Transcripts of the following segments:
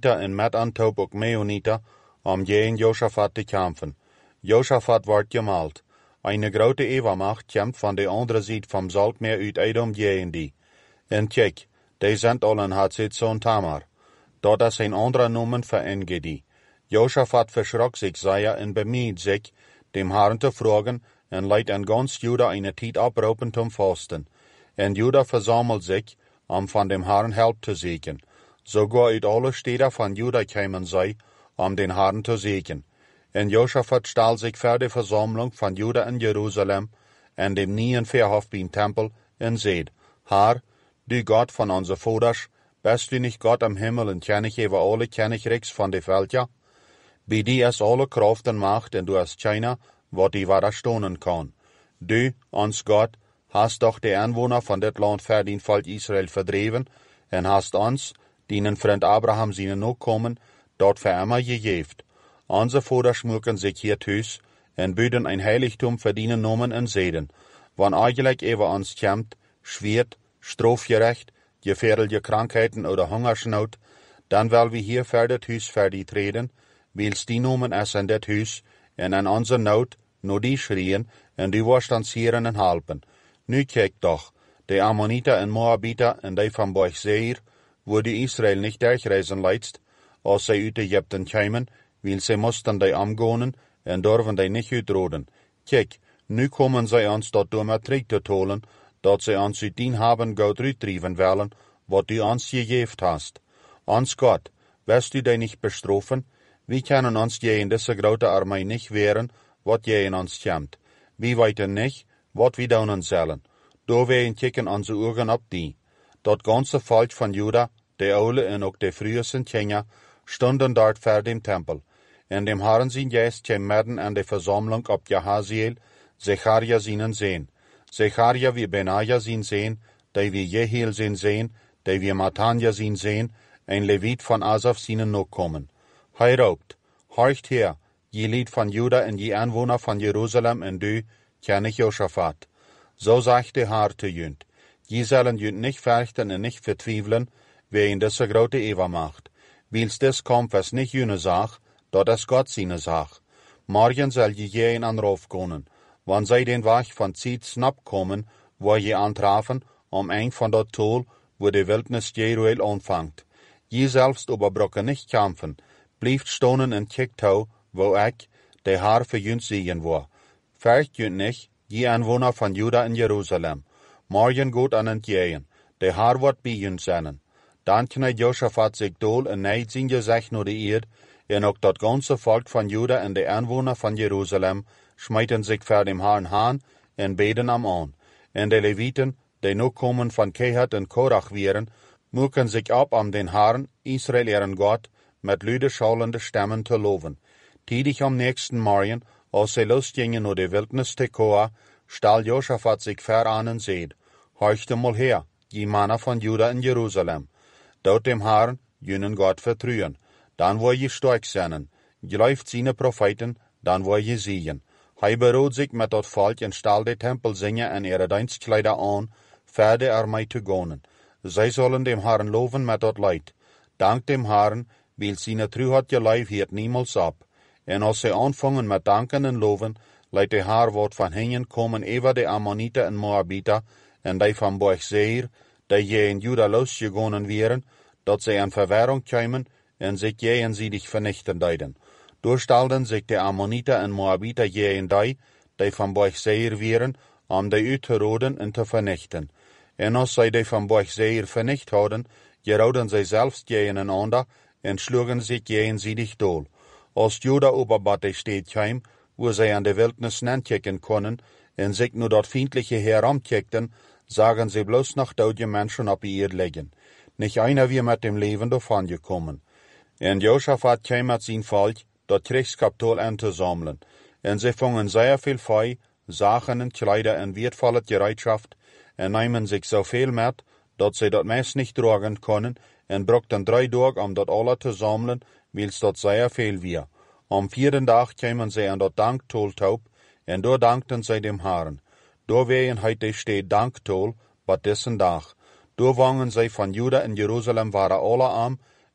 Amoniter en met Antob ook Meoniter, gegen Josaphat te kämpfen. Josaphat wordt gemalt. Eine grote Ewermacht kämpft van de andere Seite vom Saltmeer uit Edom gegen die. En kijk, die sind allen Hatzitzoon Tamar. Dat is een andere noemen voor Engedi. Josaphat verschrok zich zeer en bemüht sich, dem Herrn te vragen, en leidt en ganz Juda eine Tijd oproepen zum Fasten. En Juda versammelt sich, van dem Herrn Help te zoeken. Sogar uit alle steden van Juda kämen zij, den Herrn te zoeken. En Josaphat stal sich für die Versammlung von Juda in Jerusalem, en dem neuen Verhof beim Tempel, en seht, Herr, du Gott von unser Vaters, bist du nicht Gott am Himmel und König über alle Königreichs von der Völker? Bei dir ist alle Kraft und Macht, und du hast keiner, wat die widerstehen kann. Du, uns Gott, hast doch die Einwohner von das Land für den Volk Israel verdreven, und hast uns, deinen Freund Abraham seinen Nachkommen, dort für immer gegeben. Unsere Vater schmücken sich hier Tüß, und büden ein Heiligtum für deinen Namen und Seden. Wann eigentlich über uns kämmt, schwert, strafgerecht, gefährliche Krankheiten oder Hungersnot, dann will wir hier für das Hüs für die treten, weil's die Namen es in das Hüs, und an unserer Not, nur die schrien, und die wirst uns hören und helpen. Nu kijk doch, die Ammoniter und Moabiter und die von Boich Seir, wo die Israel nicht durchreisen leidst, als sie uit Ägypten kämen, weil sie mussten die amgonen und dürfen die nicht uitroden. Kijk, nu kommen sie uns dort mit Trick zu holen, dat sie uns uit dien haben Gott uitdrieven wollen, wat du uns gegeben hast. Uns Gott, wirst du die nicht bestrafen? Wir können uns gegen diese große Armee nicht wehren, wat gegen uns kämmt. Wir weiten nicht, wat wir tun sollen. Da werden kicken unsere Augen ab die. Dat ganze Volk von Juda, die Aule und auch die frühesten Kinder, stunden dort vor dem Tempel. In dem Herrn sein Geist käm mitten an der Versammlung ab Jahaziel, Zecharia seinen sehen. Zecharia wie Benaja sin sehen, die wie Jehiel sin sehen, die wie Matanja sin sehen, ein Levit von Asaf seinen Nachkommen. Hei raubt, horcht her, je Lied von Juda und je Anwohner von Jerusalem und du, König Josaphat. So sagt der Herr zu jünd. Je sollen jünd nicht fürchten und nicht vertwiefeln, wer in diese große Ewermacht. Weil's des kommt, was nicht jüne Sach, dort ist Gott seine Sach. Morgen soll je jeden Anruf können. Wann sei den Wach von Zeit snapp kommen, wo je antrafen, eng von dort Tol, wo die Wildnis Jeruel anfangt. Je selbst überbrocke nicht kämpfen, blieft stonen in Kicktau, wo ich, der Herr für jünd siegen war. Fürcht jünd nicht, je Anwohner von Juda in Jerusalem. Morgen gut an entgehen, der Herr wird bei jünd sein. Dann kneit Josaphat sich dol und neid sein Gesicht nur die Erd, und auch das ganze Volk von Juda und die Anwohner von Jerusalem schmeiten sich vor dem Herrn Hahn und beten am an. Und die Leviten, die Nachkommen von Kehat und Korach wären, mucken sich ab den Herrn, Israel ihren Gott, mit lüde schallende Stimmen zu loben. Tidig am nächsten Morgen, als sie losgingen nur die Wildnis Tekoa, stahl Josaphat sich vor an und seht, horchte mal her, die Männer von Juda in Jerusalem. Dort dem Herrn, jünen Gott vertrühen. Dann wo je stark sein, geläuft seine Propheten, dann wo je siegen. Hij beroot sich mit dat Volk und stahl die Tempelsinger en ihre Dienstkleider an, für die Armee zu gehen. Zij sollen dem Herrn loven mit dat Leid. Dank dem Herrn, weil seine Treuheit geleif hiert niemals ab. En als sie anfangen mit Danken und Loven, leidt der Herr wat von hingen kommen über die Ammoniter und Moabiter, en die von Boich Seir, die je in Juda losgegangen wären, dat sie in Verwirrung kämen, en sich je sie dich vernichten deiden. Durchstalden sich die Ammoniter und Moabiter je in die von Boich Seir wären, die uitzuroden und zu vernichten. En als sie die von Boich Seir vernicht hadden, geroden sie selbst je ineinander und schlugen sich je in sie dich dol. Als Juda oberbad die Stadt kam, wo sie an der Wildnis nankicken können, und sich nur dort feindliche herankickten, sagen sie bloß noch deutsche Menschen auf ihr liegen. Nicht einer wie mit dem Leben davon gekommen. Und Josaphat kam mit sein Volk, das Kriegskapital anzusammeln. Und sie fangen sehr viel Feu, Sachen und Kleider und wertvolle Gerätschaft, und nehmen sich so viel mit, dass sie das meist nicht tragen können, und brauchten 3 Tage, das alle zu sammeln, weil's dort sehr viel war. Am 4. Tag kamen sie an das Danktoltaub, und da dankten sie dem Herrn. Da wehen heute steht Danktol, bei dessen Tag. Da wangen sie von Juda in Jerusalem waren alle arm,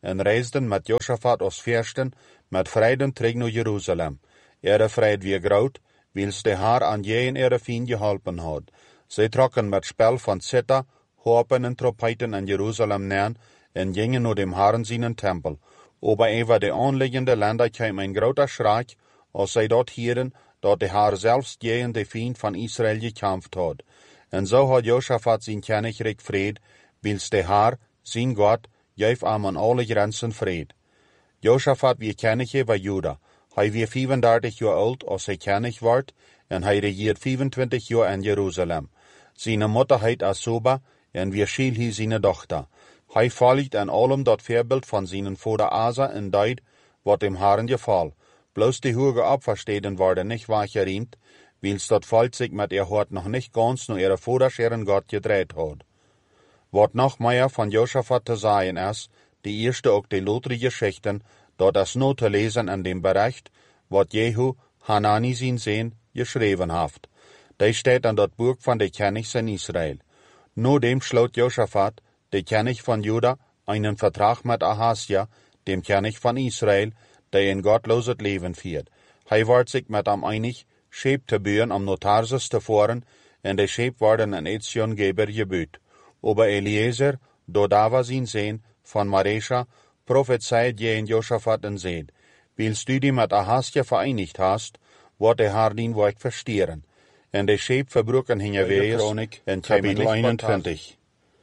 en reisden met Josaphat als Fürsten met Frieden terug naar Jeruzalem. Fried wie groot, wils de haar aan jeen Fien geholpen had. Zij trokken met spel van Zither, Harpen en Trompeten in Jeruzalem neer en gingen naar dem Herren seinen Tempel. Aber over de aanliggende Länder kwam een groter schrik, als zij dort hieren, dat de Herr selbst gegen de Feind van Israël gekämpft had. En zo had Josaphat zijn Königreich vrede, wils de Herr, zijn God, geef aan alle grenzen vrede. Josaphat wie König over Juda. Hij wie 35 jaar oud als hij König wordt, en hij regiert 25 jaar in Jeruzalem. Zijn moeder heet Asoba, en wie schiel hij zijn dochter. Hij volgt aan allem dat voorbeeld van zijn vader Asa en deed, wat dem Herren geval. Bloos die hoge Opfersteden worden niet weggeruimd, wils dat volk zich met ihr hart nog niet ganz naar ihre Vaterscheren Gott gedreht had. Wat nog meer van Josaphat te zeggen is, die eerste ook de lotere Geschichten, dat is nu te lezen in dem Bericht, wat Jehu, Hanani zijn Sehn, geschreven heeft. Die steht in dat Buch van de Königs in Israël. Nu dem sloot Josaphat, de König van Juda, einen Vertrag met Ahasja, dem König van Israël, der in gottloos Leben führt. Hij wordt zich met hem einig, Scheep te buren am Tarsus te voeren, en de Scheep worden in Etzion Geber gebuut. Aber Eliezer, Dodava zijn Sehn, van Maresha, prophezeit je in Josaphat en zeid, wils du die met Ahasja vereinigt hast, wordt de Herr dien werk verstieren. En de Scheep verbroken hingewees in Kapitel 21.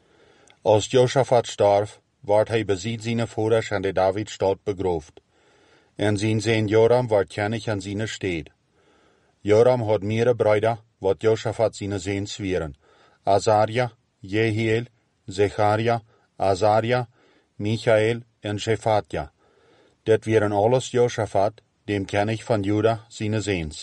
Als Josaphat starf, wordt hij beziet zijn vaders en de Davidstad begroofd. En zijn Sehn Joram wordt König aan zijn steed. Joram had mehrere Brüder, wat Josaphat zijn Sehn zwieren. Azaria, Jehiel, Zecharia, Azaria, Michael en Shephatja. Dat waren alles Josaphat, dem König van Juda, zijn Sehns.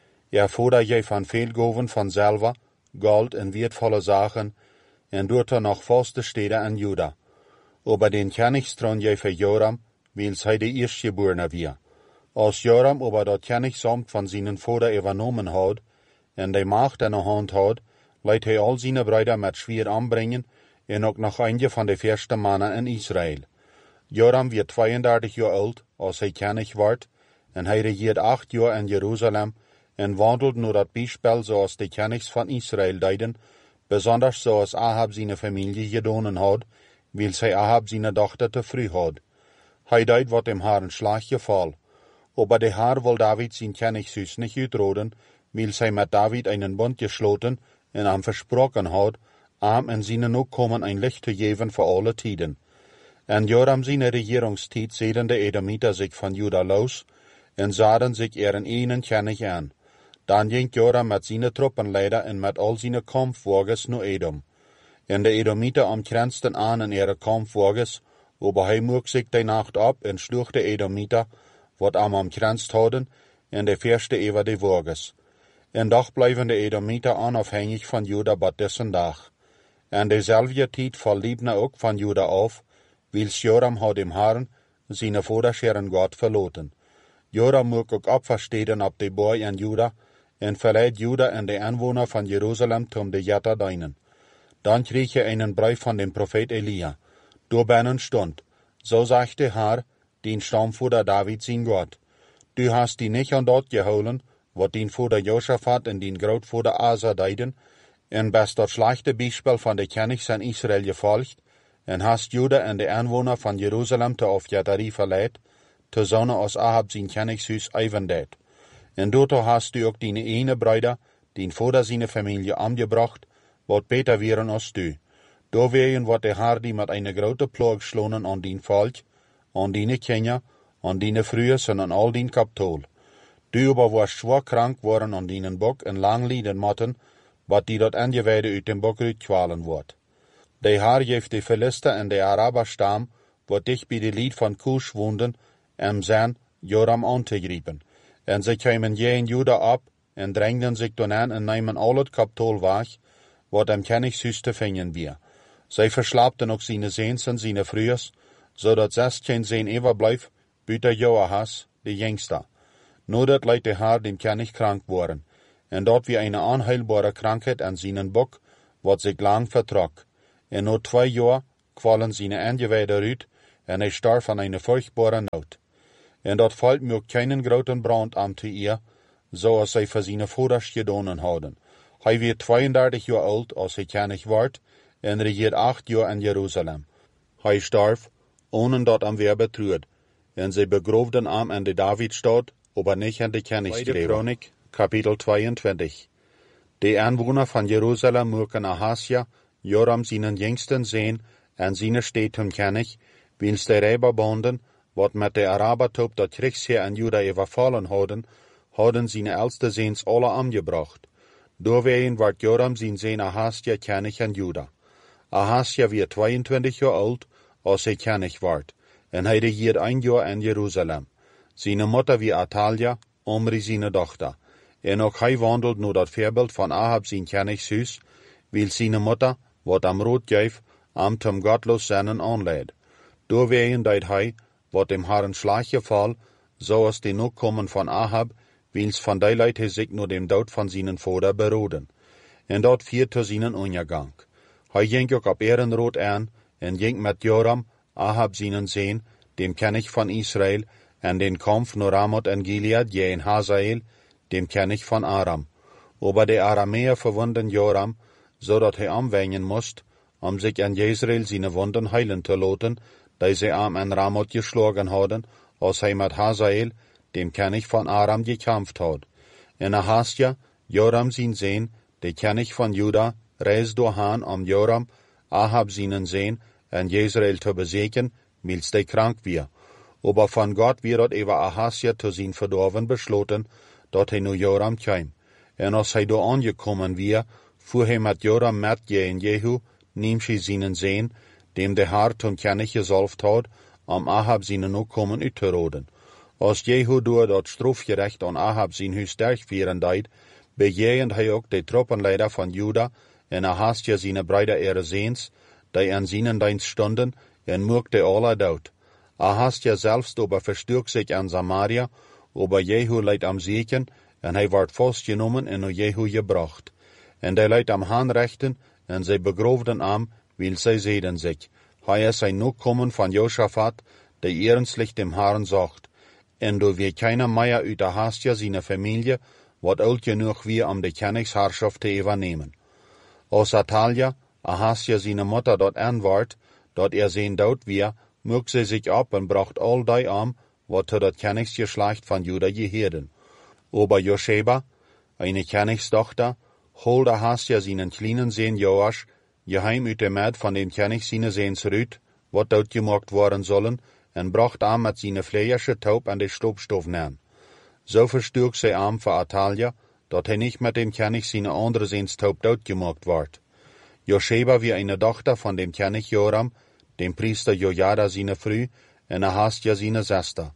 Vader je van veel goven van Silber, Gold en wertvolle Sachen, en doet noch vaste Steden in Juda. Aber den Königstron je für Joram, wils hij de eerstgeborene weer. Als Joram aber dat Königsamt van zijn vader übernommen had, en de macht in de hand had, leidt hij al zijn Brüder met schwer aanbrengen, en ook nog einige van de eerste mannen in Israël. Joram werd 32 jaar oud, als hij König werd, en hij regiert 8 jaar in Jeruzalem, en wandelt naar dat Beispiel zoals de Königs van Israël deiden, besonders zoals Ahab zijn familie gedaan had, wils hij Ahab zijn dochter te vroeg had. Hij deed wat dem Herren slag geval. Aber de Herr wil David zijn Königshuis nicht uitroden, wils hij met David einen Bund gesloten en hem versprochen had, am en zijn Nachkommen ein Licht te geven voor alle tijden. En Joram zijn regierungstijd zeden de Edomiter zich van Juda los, en zaden zich einen König aan. Dan ging Joram met zijn Truppenleider en met al zijn kampfwagens naar Edom. En de Edomiter omkränzten aan in ihre kampfwagens, aber hij moeg zich de nacht op en sloeg de Edomiter, wat am omkränzt hadden, en de verste over de wagens. En doch blijven de Edomiter onafhängig van Juda bat dessen dag. En dezelfde tijd verliebne ook van Juda af, wils Joram had dem Herren, zijn vaderscheren God verloten. Joram moeg ook opversteden op de boy in Juda, en verleidt Juda en de aanwoner van Jeruzalem om de Jatter deinen. Dan kreeg je einen brief van dem Prophet Elia. Door binnen stond, zo zegt de Herr, den stamvader David zijn God. Du hast die nicht an dort geholen, wat den vader Josaphat en den grootvader Asa deiden, en best dat slechte Beispiel van de Königs in Israël gevolgd, en hast Juda en de aanwoner van Jeruzalem te afjatterie verleid, te zonne als Ahab zijn Königshuis eivendeed. En doorto hast du ook die ene Brüder, den vader zijn familie omgebracht, wat beter wären als du. Door wegen wat de Herr die met eine grote ploeg schlonen aan dien volk, aan die Kinder, aan die Frühes en aan al dien Kapitol. Du aber warst schwer krank worden aan dienen Bock en lang lijden motten, wat die dat aangeweide uit dem Bock uitkwalen wordt. De Herr geeft de Philister en de Araberstam, wat dicht bij de lied van Kusch woonden, zijn Joram aan te griepen. En ze kwamen je in Juda op, en drängden zich dan aan en nemen al het Kapitol weg, wat am Königshuis te vinden weer. Zij verslaapten ook zijn Sehns en zijn Frühes, zodat 16 Sehn overblijf, buiten Joahas, de jongste. Nu dat leidt de Herr dem König krank worden, en dort wie eine onheilbare krankheid aan zijn Bock, wat zich lang vertrok. En nu 2 jaar kwallen zijn aangeweide uit, en hij starf aan een furchtbare nood. En dat valt mir keinen groten brand aan te eer, zoals zij voor zijn voeders gedaan hadden. Hij werd 32 jaar oud als hij koning werd, en regeerde 8 jaar in Jeruzalem. Hij starf, ohne dat hem weer betreut, en zij begroefden hem in de Davidstad, aber nicht in de Königsgräber. Chronik, Kapitel 22. De aanwoner van Jeruzalem mochten Ahasja, Joram zijn jüngsten Zoon, en zijn steed hun König, wiens de Räberbonden, wat met de Arabertop dat Kriegsheer in Juda überfallen hadden zijn älteste Zoons alle umgebracht. Doorwegen werd Joram zijn Zoon Ahasja König in Juda. Ahasja werd 22 jaar oud als hij König werd, en hij regiert 1 jaar in Jeruzalem. Zijn moeder wie Atalja, Omri zijn dochter. En ook hij wandelt naar dat voorbeeld van Ahab zijn Königshuis, wil zijn moeder, wat am rood geeft, am zum gottlos zijn aanleid. Doorwegen deed hij, wat dem Herren Schlaggeval, zoals de Nachkommen van Ahab, wils van die Leid hij zich naar dem dood van zijn vader beroden. En dat viert zu zijn ondergang. Hij ging ook op Ehrenrot aan, en ging met Joram, Ahab zijn Zoon, dem König van Israël, en den Kampf naar Ramoth en Gilead gegen Hazael, dem König van Aram. Aber de Aramäer verwunden Joram, zodat hij omwenden moest, zich in Jezreel zijn wonden heilen te laten, die ze am en Ramoth geschlagen hadden, als hij met Hazael, dem König van Aram, gekämpft had. En Ahasja, Joram zijn Zoon, de König van Juda, reist doorheen Joram, Ahab zijn Zoon, en Jezreel te bezeken, mils de krank weer. Aber von Gott wird dat über Ahasja zu sein verdorven besloten, dat hij nu Joram kwam. En als hij door aangekommen weer, fuhr hij met Joram met gegen Jehu, Nimshi zijn Zoon, dem de Herr zum König gesalft had, Ahab zijn Nachkommen uit te roden. Als Jehu door dat strafgerecht aan Ahab zijn huis durchführen deed, bejegend hij ook de truppenleider van Juda, en Ahasja zijn bruider ihre Zoons, die an seinen Dienst stonden, en mochte alle dood. Ahasja selbst aber verstürkt sich an Samaria, aber Jehu leidt am Segen, en hij werd vastgenomen en naar Jehu gebracht. En hij leidt am Haanrechten, en zij begroefden am, wil zij zeiden zich. Hij is ein Nachkommen van Josaphat, die ernstlich dem Herrn sagt. En do wir keiner Meier uit Ahasja seine Familie, wat oud genug wie de Königsherrschaft te übernehmen. Als Atalja, Ahasja seine Mutter dort anwart, dat zijn dood wie, mocht sie sich ab en bracht all die wat zu dat Königsgeschlecht van Juda geheerden. Aber Josheba, eine Königstochter, holt Ahasja seinen kleinen Sohn Joasch, geheim uit de Maat van den König seine Sohns Rüt, wat dort gemacht worden sollen, en bracht met seine vleersche Taub an de Stobstof aan. So verstürkt sie voor Atalja, dat hij nicht met dem König seine andere Sohns Taub dort gemacht ward. Josheba wie eine Tochter von dem König Joram, dem Priester Jojada seine Früh, en Ahasja seine Schwester.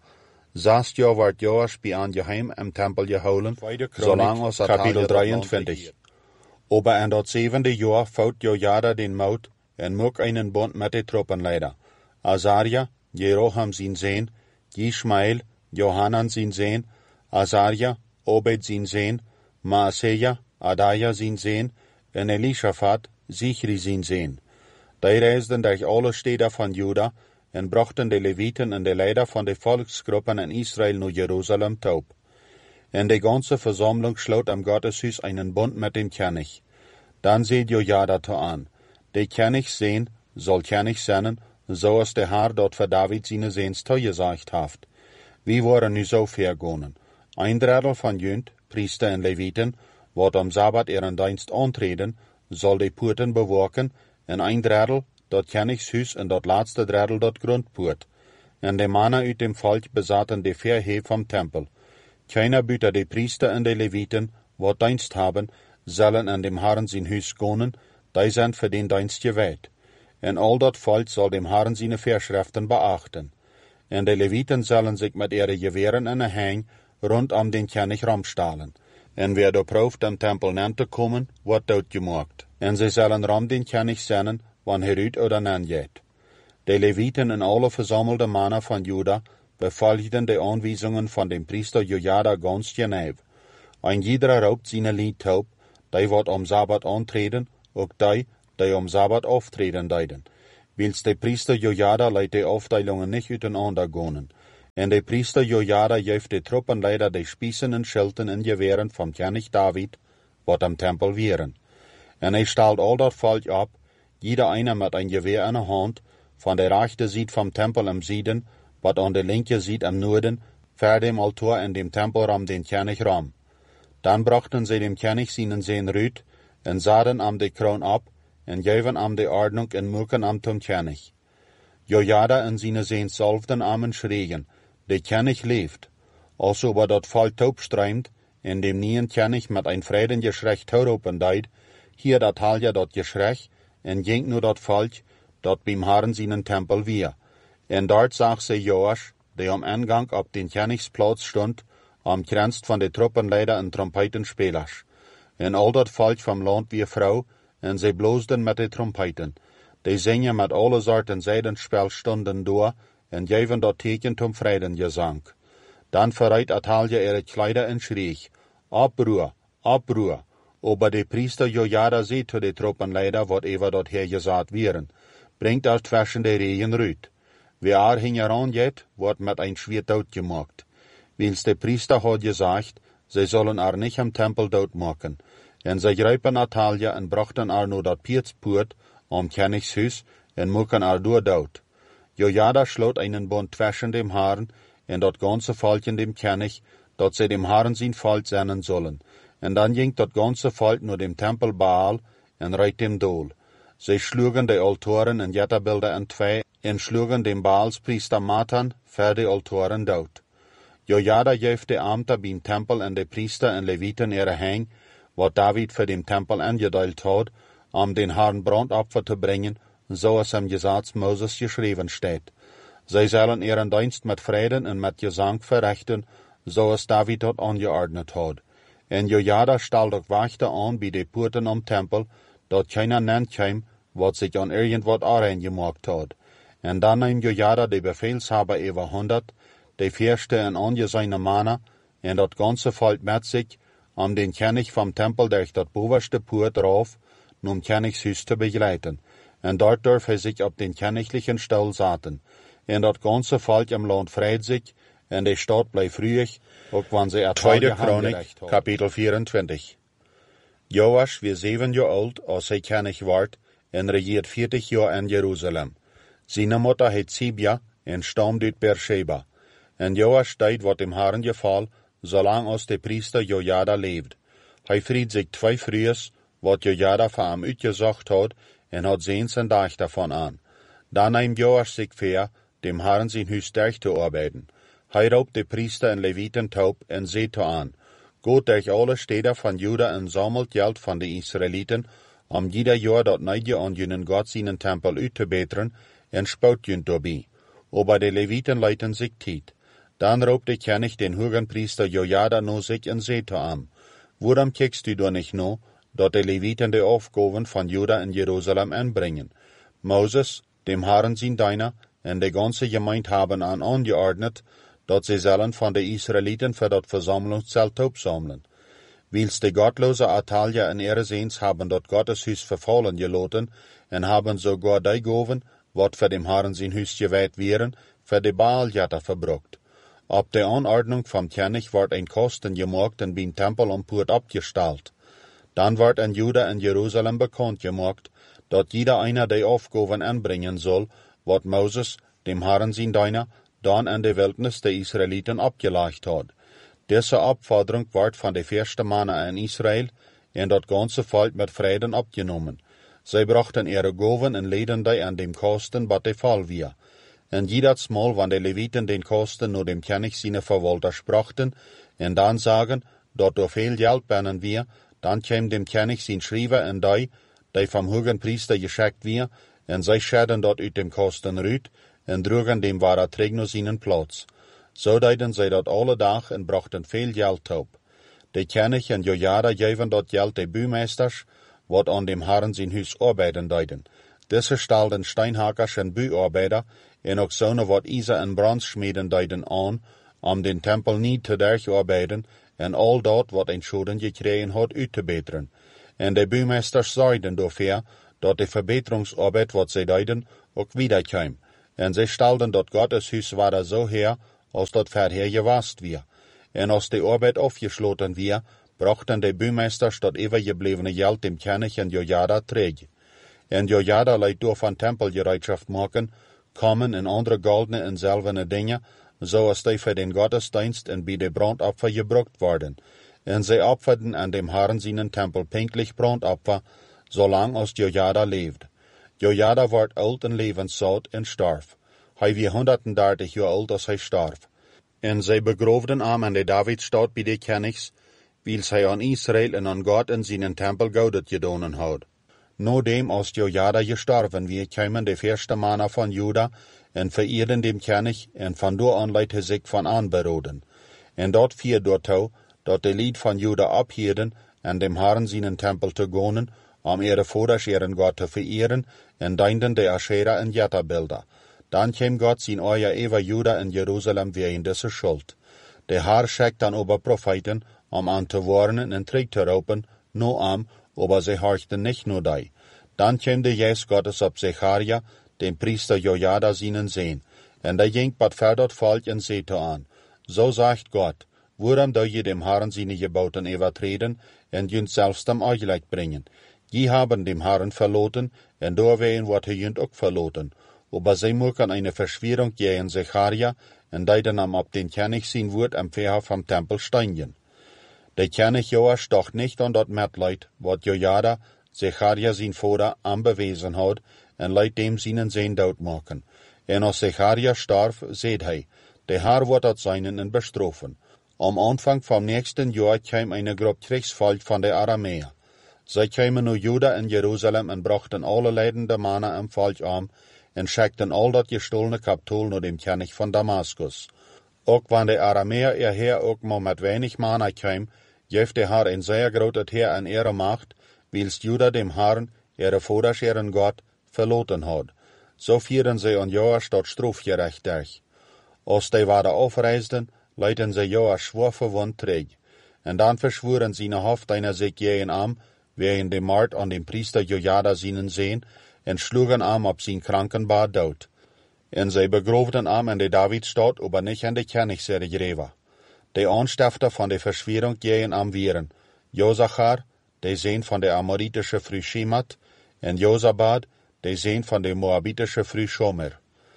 6 Jahr ward Joasch bei an geheim im Tempel geholen, solang als Kapitel 23. Aber in dat 7. Jahr faut Jojada den Maut en mocht einen Bund mit de Truppenleider. Azaria, Jeroham sein Sohn, Ishmael, Johanan sein Sohn, Azaria, Obed sein Sohn, Maaseja, Adaja sein Sohn, en Elishaphat, Sichri sein Sohn. Die reisden durch alle Städte von Juda en brachten de Leviten en de Leider von de Volksgruppen in Israel naar Jerusalem taub. En de ganze Versammlung schloot am Gotteshuis einen Bund mit dem König. Dann seht Jojada to an. De König sehen soll König sein, so als der Herr dort für David seine Sehns gesagt haft. Wie waren nu so vergonnen? Ein Drittel von Jünd, Priester en Leviten, wat am Sabbat ihren Dienst antreten, soll de Poorten bewaken, en ein Drittel dat Königshuis en dat laatste Drittel dat Grundpoort. En de Männer uit dem Volk besaten de Verhee vom Tempel. Keiner büter de Priester en de Leviten, wat Dienst haben, sollen an dem Herrn sein Huis gonen, die sind für den Dienst gewählt. En al dat Volk soll dem Herrn seine Vorschriften beachten. En de Leviten sollen sich mit ihren Gewehren en Hang rund den König ramstahlen. En wer op proeft am Tempel nan te komen, wordt doodgemaakt. En zij zullen ram den König zenden, wanneer uit oder nan geht. De Leviten en alle verzamelde Männer von Juda befolgten de Anweisungen von dem Priester Jojada ganz genau. Ein jeder raubt seine Lied taub, die wird am Sabbat antreten, auch die am Sabbat auftreten deiden. Wils de priester Jojada leidt de Aufteilungen nicht uiteinander gonen. En de priester Jojada geeft de Truppenleider de Spießen en Schilten en Gewehren vom König David, wat am Tempel wären. En stalt all dat Volk ab, jeder einer mit ein Gewehr in der Hand, von der rechten Seite vom Tempel am Süden, wat an der linken Seite am Norden, vor dem Altar in dem Tempelraum den König ram. Dann brachten sie dem König seinen Sehn Rüt, en saden am de Kroon ab, en geven am de Ordnung en muken am zum König. Jojada en seine Sehn salfden Amen schreien, de König leeft. Also über dat Volk taub streimt, en dem nien König mit ein Frieden Geschrech tauropen deid, hier dat halja dat Geschrech, en ging nur dat Volk, dat beim Herrn seinen Tempel wir. En dort zag sie Joasch, der am Eingang ab den Königsplatz stund, am Grenzt von de Truppenleider en Trompetenspelers. En al dat Volk vom Land wie Frau, en sie bloosden mit de Trompeten. Die zingen mit alle Sorten Seidenspelstunden door, en geven dat Teken zum Friedengesang. Dann verreit Atalja ihre Kleider en schrie, Abbruhr, Abbruhr. Aber de Priester Jojada seht zu de Truppenleider, wat ever dat her gesagt wären, bringt aus zwischen de Regen rüt. Wer hingeran geht, wird mit ein Schwert dood gemacht. Wils de Priester hat gesagt, sie sollen nicht am Tempel dood machen. En sie greipen Atalja en brachten nur dat Pietspoort am Königshus en mucken door dood. Jojada schlot einen Bund zwischen dem Herrn en dat ganze Volk in dem König, dat sie dem Herrn sein Volk senden sollen. En dann ging dat ganze Volk nur dem Tempel Baal en reit dem Dol. Sie schlugen de Altoren en Jetterbilder in zwei en schlugen dem Baalspriester Matan für de Altoren dood. Jojada geeft de Amter beim Tempel en de Priester en Leviten ihre Hang, wat David für dem Tempel angedeilt hat, den Herrn Brandopfer zu bringen, so es im Gesetz Moses geschrieben steht. Sie sollen ihren Dienst mit Frieden und mit Gesang verrichten, so es David dort angeordnet hat. En Jojada stellt auch Wächter an bei de Porten am Tempel, dort keiner nennt kam, wat sich an irgendwas gemacht hat. En dann nahm Jojada de Befehlshaber über 100, de Fürste en angesehene Männer, en dat ganze Volk mit sich, den König vom Tempel durch dat bovenste Port rauf, um Königshus zu begleiten. En dort darf sich auf den königlichen Stuhl saten. En dat ganze Volk im Land freut sich, en de Stadt bleibt ruhig, auch wenn sie Tweede Chronik, Kapitel 24. Joasch wie 7 Jahre alt, als hij König ward, en regiert 40 Jahre in Jerusalem. Seine Mutter heet Sibia, en stammt uit Beersheba. En Joasch deed wat dem Herrn geval, zolang als de priester Jojada leeft. Hij fried zich 2 Frühes, wat Jojada voor hem uitgezocht had, en had zeens en dag davon aan. Dan nahm Joasch zich voor, dem Herrn zijn huis durch te arbeiden. Hij roept de priester en Leviten taub en zeet aan. Gaat durch alle steden van Juda en sammelt geld van de Israeliten, jeder jaar dat neidje aan junen God zijn tempel uit te beteren, en spout jun daarbij. Aber de Leviten leiten zich tijd. Dan roept de König den hohen Priester Jojada no sich en zeet aan. Waarom kijkst du da nicht no, dat de Leviten de Aufgaben van Juda in Jerusalem anbringen? Moses, dem Herrn zijn Diener, en de ganze Gemeinde haben angeordnet, dat sie sollen von de Israeliten für dat Versammlungszelt aufsammeln. Wils de gottlose Atalja en ihre Sehns haben dat Gotteshuis verfallen gelaten, en haben sogar die Goven, wat für dem Herrn sein Hus geweiht wären, für de Baaljatter verbrucht. Ab der Anordnung vom König ward ein Kosten gemacht und beim Tempel am Port abgestellt. Dann ward in Juda und Jerusalem bekannt gemacht, dat jeder einer die Aufgaben anbringen soll, wat Moses, dem Herrn sein Diener, dann in der Wildnis der Israeliten abgelegt hat. Diese Abforderung ward von den ersten Männern in Israel und das ganze Volk mit Frieden abgenommen. Sie brachten ihre Gaben und leden die an dem Kosten, was der Fall war. Und jedes Mal, wenn die Leviten den Kosten nur dem König seine Verwalter sprachen, und dann sagen, dort durch viel Geld bennen wir, dann käme dem König sein Schreiber und die vom hohen Priester geschickt wir, und sie schäden dort uit dem Kosten rüt, und trugen dem wahrer Trägner seinen Platz. So deiden sie dort alle Tag und brachten viel Geld auf. Der König und Jojada gaven dort Geld den Bümeisters, wat an dem Herrn sein Hus arbeiten deiden. Diese stellten Steinhackers und Büarbeiter, en ook zonen wat Isa en Brandschmieden deiden an, den Tempel niet te durcharbeiten, en al dat wat een Schulden gekregen had uit te beteren. En de Bümeisters zeiden dafür, dat de Verbesserungsarbeit, wat zij deiden, ook wiederkwam. En zij stelden dat Gottes huis war zo her, als dat verher gewast weer. En als de arbeid afgesloten weer, brachten de buurmeesters dat overgeblevene geld dem König en Jojada terug. En Jojada liet door van tempelgereitschaft maken, komen en andere goldene en zilverne dingen, zoals die voor den Gottesdienst en bij de brandopfer gebruikt worden. En zij opferden aan dem Herrn seinen Tempel pinklich brandopfer, zolang als Jojada leefde. Jojada werd oud en levenszout en starf. Hij was 130 jaar oud als hij starf. En zij begroefden hem aan de Davidstad bij de Königs, wils hij aan Israël en aan God in seinen Tempel goudet gedonen had. Nodem als Jojada gestorven wie, kwamen de eerste mannen van Juda en vereerden dem König en van door aan liet hij zich van aanberoden. En dat vier doortou, dat de lied van Juda abhielden en dem Herrn seinen Tempel te gonen, ihre Voders ihren Gott te verehren en dienden de Aschera en Jetta-Bilder. Dan kwam Gott zijn Oor over Juda en Jeruzalem wegen deze schuld. De Herr schickt dan over Propheten, aan te warnen en terug te roepen, no aber sie horchten nicht nur die. Dan kwam de Geest Gottes op Zecharia, den Priester Jojada seinen Sohn, en der ging bad ver Volk en zete aan. So sagt Gott, waarom doe je dem Herrn seine Geboten übertreten en junt selbst am Euchlecht bringen? Je haben dem Herrn verloten, en doorwegen wordt hij junt ook verloten. Aber sie mögen eine Verschwörung gegen Zecharia, en deiden am ab den König sein Wort am Verhof vom Tempel steinigen. Der König Joas doch nicht an dat Mitleid, wat Jojada, Zecharia sein Vater, anbewiesen hat, en leid dem seinen Sohn dood machen. En als Zecharia starf, seht hij, der Herr wird dat seinen en bestrafen. Am Anfang vom nächsten Jahr kam eine Gruppe Kriegsvolk von der Aramäer. Sie kamen nach Juda en Jerusalem en brachten alle leidende Männer am Volk an, en schickten all dat gestohlene Kapitol naar dem König von Damaskus. Ook wann de Aramäer ihr Heer ook maar met weinig Männer kam, geeft de Herr een sehr groot Heer an ihre Macht, wils Juda dem Herrn, ihre Voders ihren Gott, verloten had. So vieren sie an Joas dat strafgerecht durch. Als die waren aufreisden, leiten sie Joas schwer verwund terug. En dan verschworen sie eine Haft einer sich gegen am, wegen dem Mord an dem Priester Jojada seinen Sohn, en schlugen am op zijn Krankenbad dood. En zij begroefden am in de Davidstad, aber nicht in de Königsserie Greva. De Anstifter von der Verschwörung gegen am waren Josachar, de Sohn von der amoritische Früh Schemat, en Josabad, de Sohn von der moabitische Früh Schomer.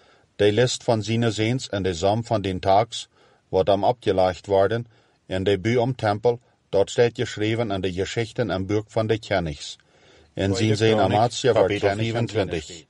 De List von seinen Sehns en de Sam von den Tags, wat am abgelegt worden, en de Bü am Tempel, dort steht geschrieben an de Geschichten am Buch von de Königs. En zijn Sohn Amatia war König 25.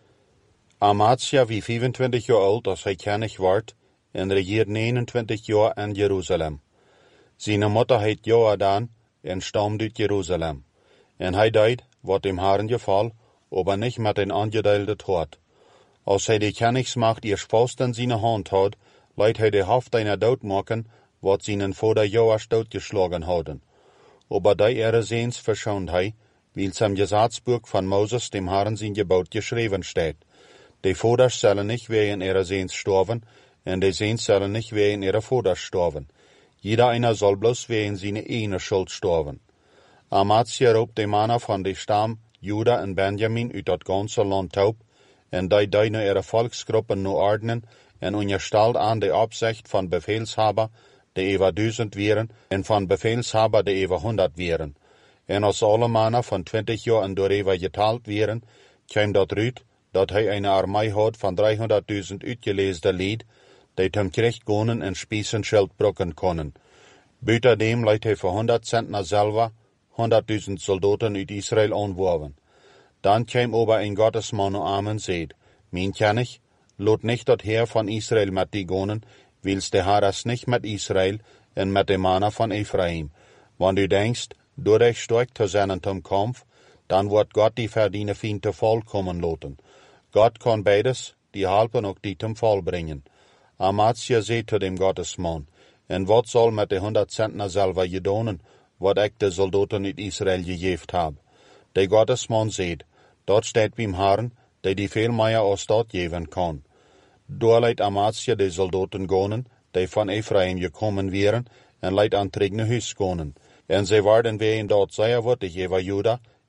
Amatia wie 25 jaar oud als hij König werd, en regiert 29 jaar in Jeruzalem. Zijn moeder heet Joadan en stammt uit Jeruzalem. En hij deed, wat dem Herrn geval, aber nicht met een aangedeelde Tod. Als hij de Königsmacht ihr Faust in seine Hand had, leidt hij de Haft einer dood maken, wat seinen Vater Joas doodgeschlagen hadden. Aber die ihre Sehns verschont hij, wils im Gesetzbuch von Moses dem Herrn sein Gebot geschrieben steht. Die Vaters sollen nicht wegen ihrer Sehns sterben, und die Sehns sollen nicht wegen ihrer Vaters sterben. Jeder einer soll bloß wegen seiner eigenen Schuld sterben. Amatia roept de Männer von de Stamm Juda en Benjamin uit dat ganze Land taub, en die nu ihre Volksgruppen nu ordnen, en unterstellt an de Absicht von Befehlshaber, die über 1000 wären, en von Befehlshaber, die über 100 wären. En als alle Männer von 20 Jahren darüber geteilt wären, kam dat uit, dat hij eine Armee had von 300.000 uitgeleesde Lied, die zum Krieg gonen en Spiesenschild brucken können. Buitendem leidt hij voor 100 Zentner selber 100.000 Soldaten uit Israel aanwerven. Dan kwam aber ein Gottesmann am en seed, mein König, lot nicht dat Heer von Israel met die gonen, wils de Herr es nicht met Israel en met de Männer von Ephraim. Wann du denkst, door dich stark te zijn zum Kampf, dan wordt Gott die verdiene Fiende vollkommen loten. Gott kann beides, die helpen ook die zum Fall bringen. Amatia zei zu dem Gottesmann, en wat soll met de 100 Zentner selber gedonen, wat ik de Soldaten uit Israel gegeven heb? De Gottesmann zei, dort steht beim Herrn, die veel meer als dat geven kan. Door leidt Amatia de Soldaten gonen, die van Ephraim gekommen wären, en leidt aan terug naar huis gonen. En zij werden wegen dat zeer wurtig over Juda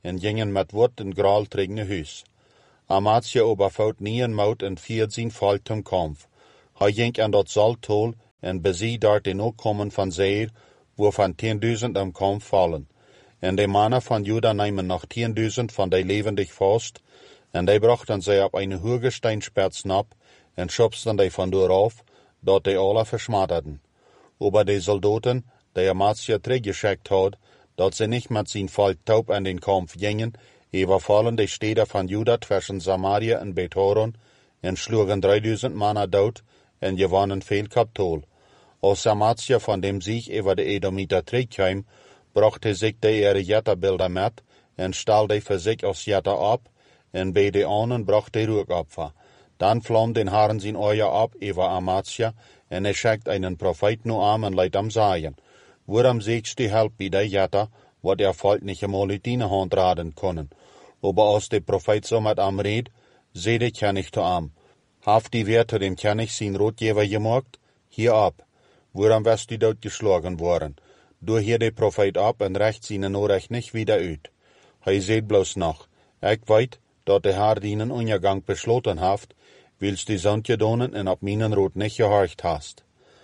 en gingen met woord en graal tegen huis. Amatia oberfout nie een mout en 14 valt zum Kampf. Hij ging aan dat zaltol en bezie daar den opkommen van Seir, waarvan 10.000 am Kampf vallen. En de mannen van Juda nemen nog 10.000 van die levendig vast, en die brachten zij op een hoge steinspets nap, en schubsten die van door af, dat die alle verschmatterten. Aber die Soldaten, die Amatia teruggeschickt had, dat ze niet met zijn volk taub an den Kampf gingen, überfallen die Städte von Juda zwischen Samaria und Beth-horon en schlugen 3.000 Mann dood en gewannen veel kapitol. Als Amatia von dem Sieg über die Edomiter terugkwam, brachte sich die ihre Jetterbilder mit en stal die für sich als Jetter ab, en bei den anderen brachte die Ruhigopfer. Dann flamm den Herrn sein Euer ab über Amatia, en schickt einen Prophet nur an und leidt am Sagen. Worum siehst die Help bei der Jetter, wat Volk nicht einmal in die Hand raden können. Aber als der Prophet so mit am red, seh dich ja nicht zu am. Haft die Werte dem König sein Rotgeber gemacht? Hier ab. Worum wirst du dort geschlagen worden? Du hier der Prophet ab und recht seine Nachricht nicht wieder uit. Hij seht bloß noch, ich weet, dat der Herr deinen Untergang beschlossen haft, willst die Sonntje donen und ab meinen Rot nicht gehorcht hast.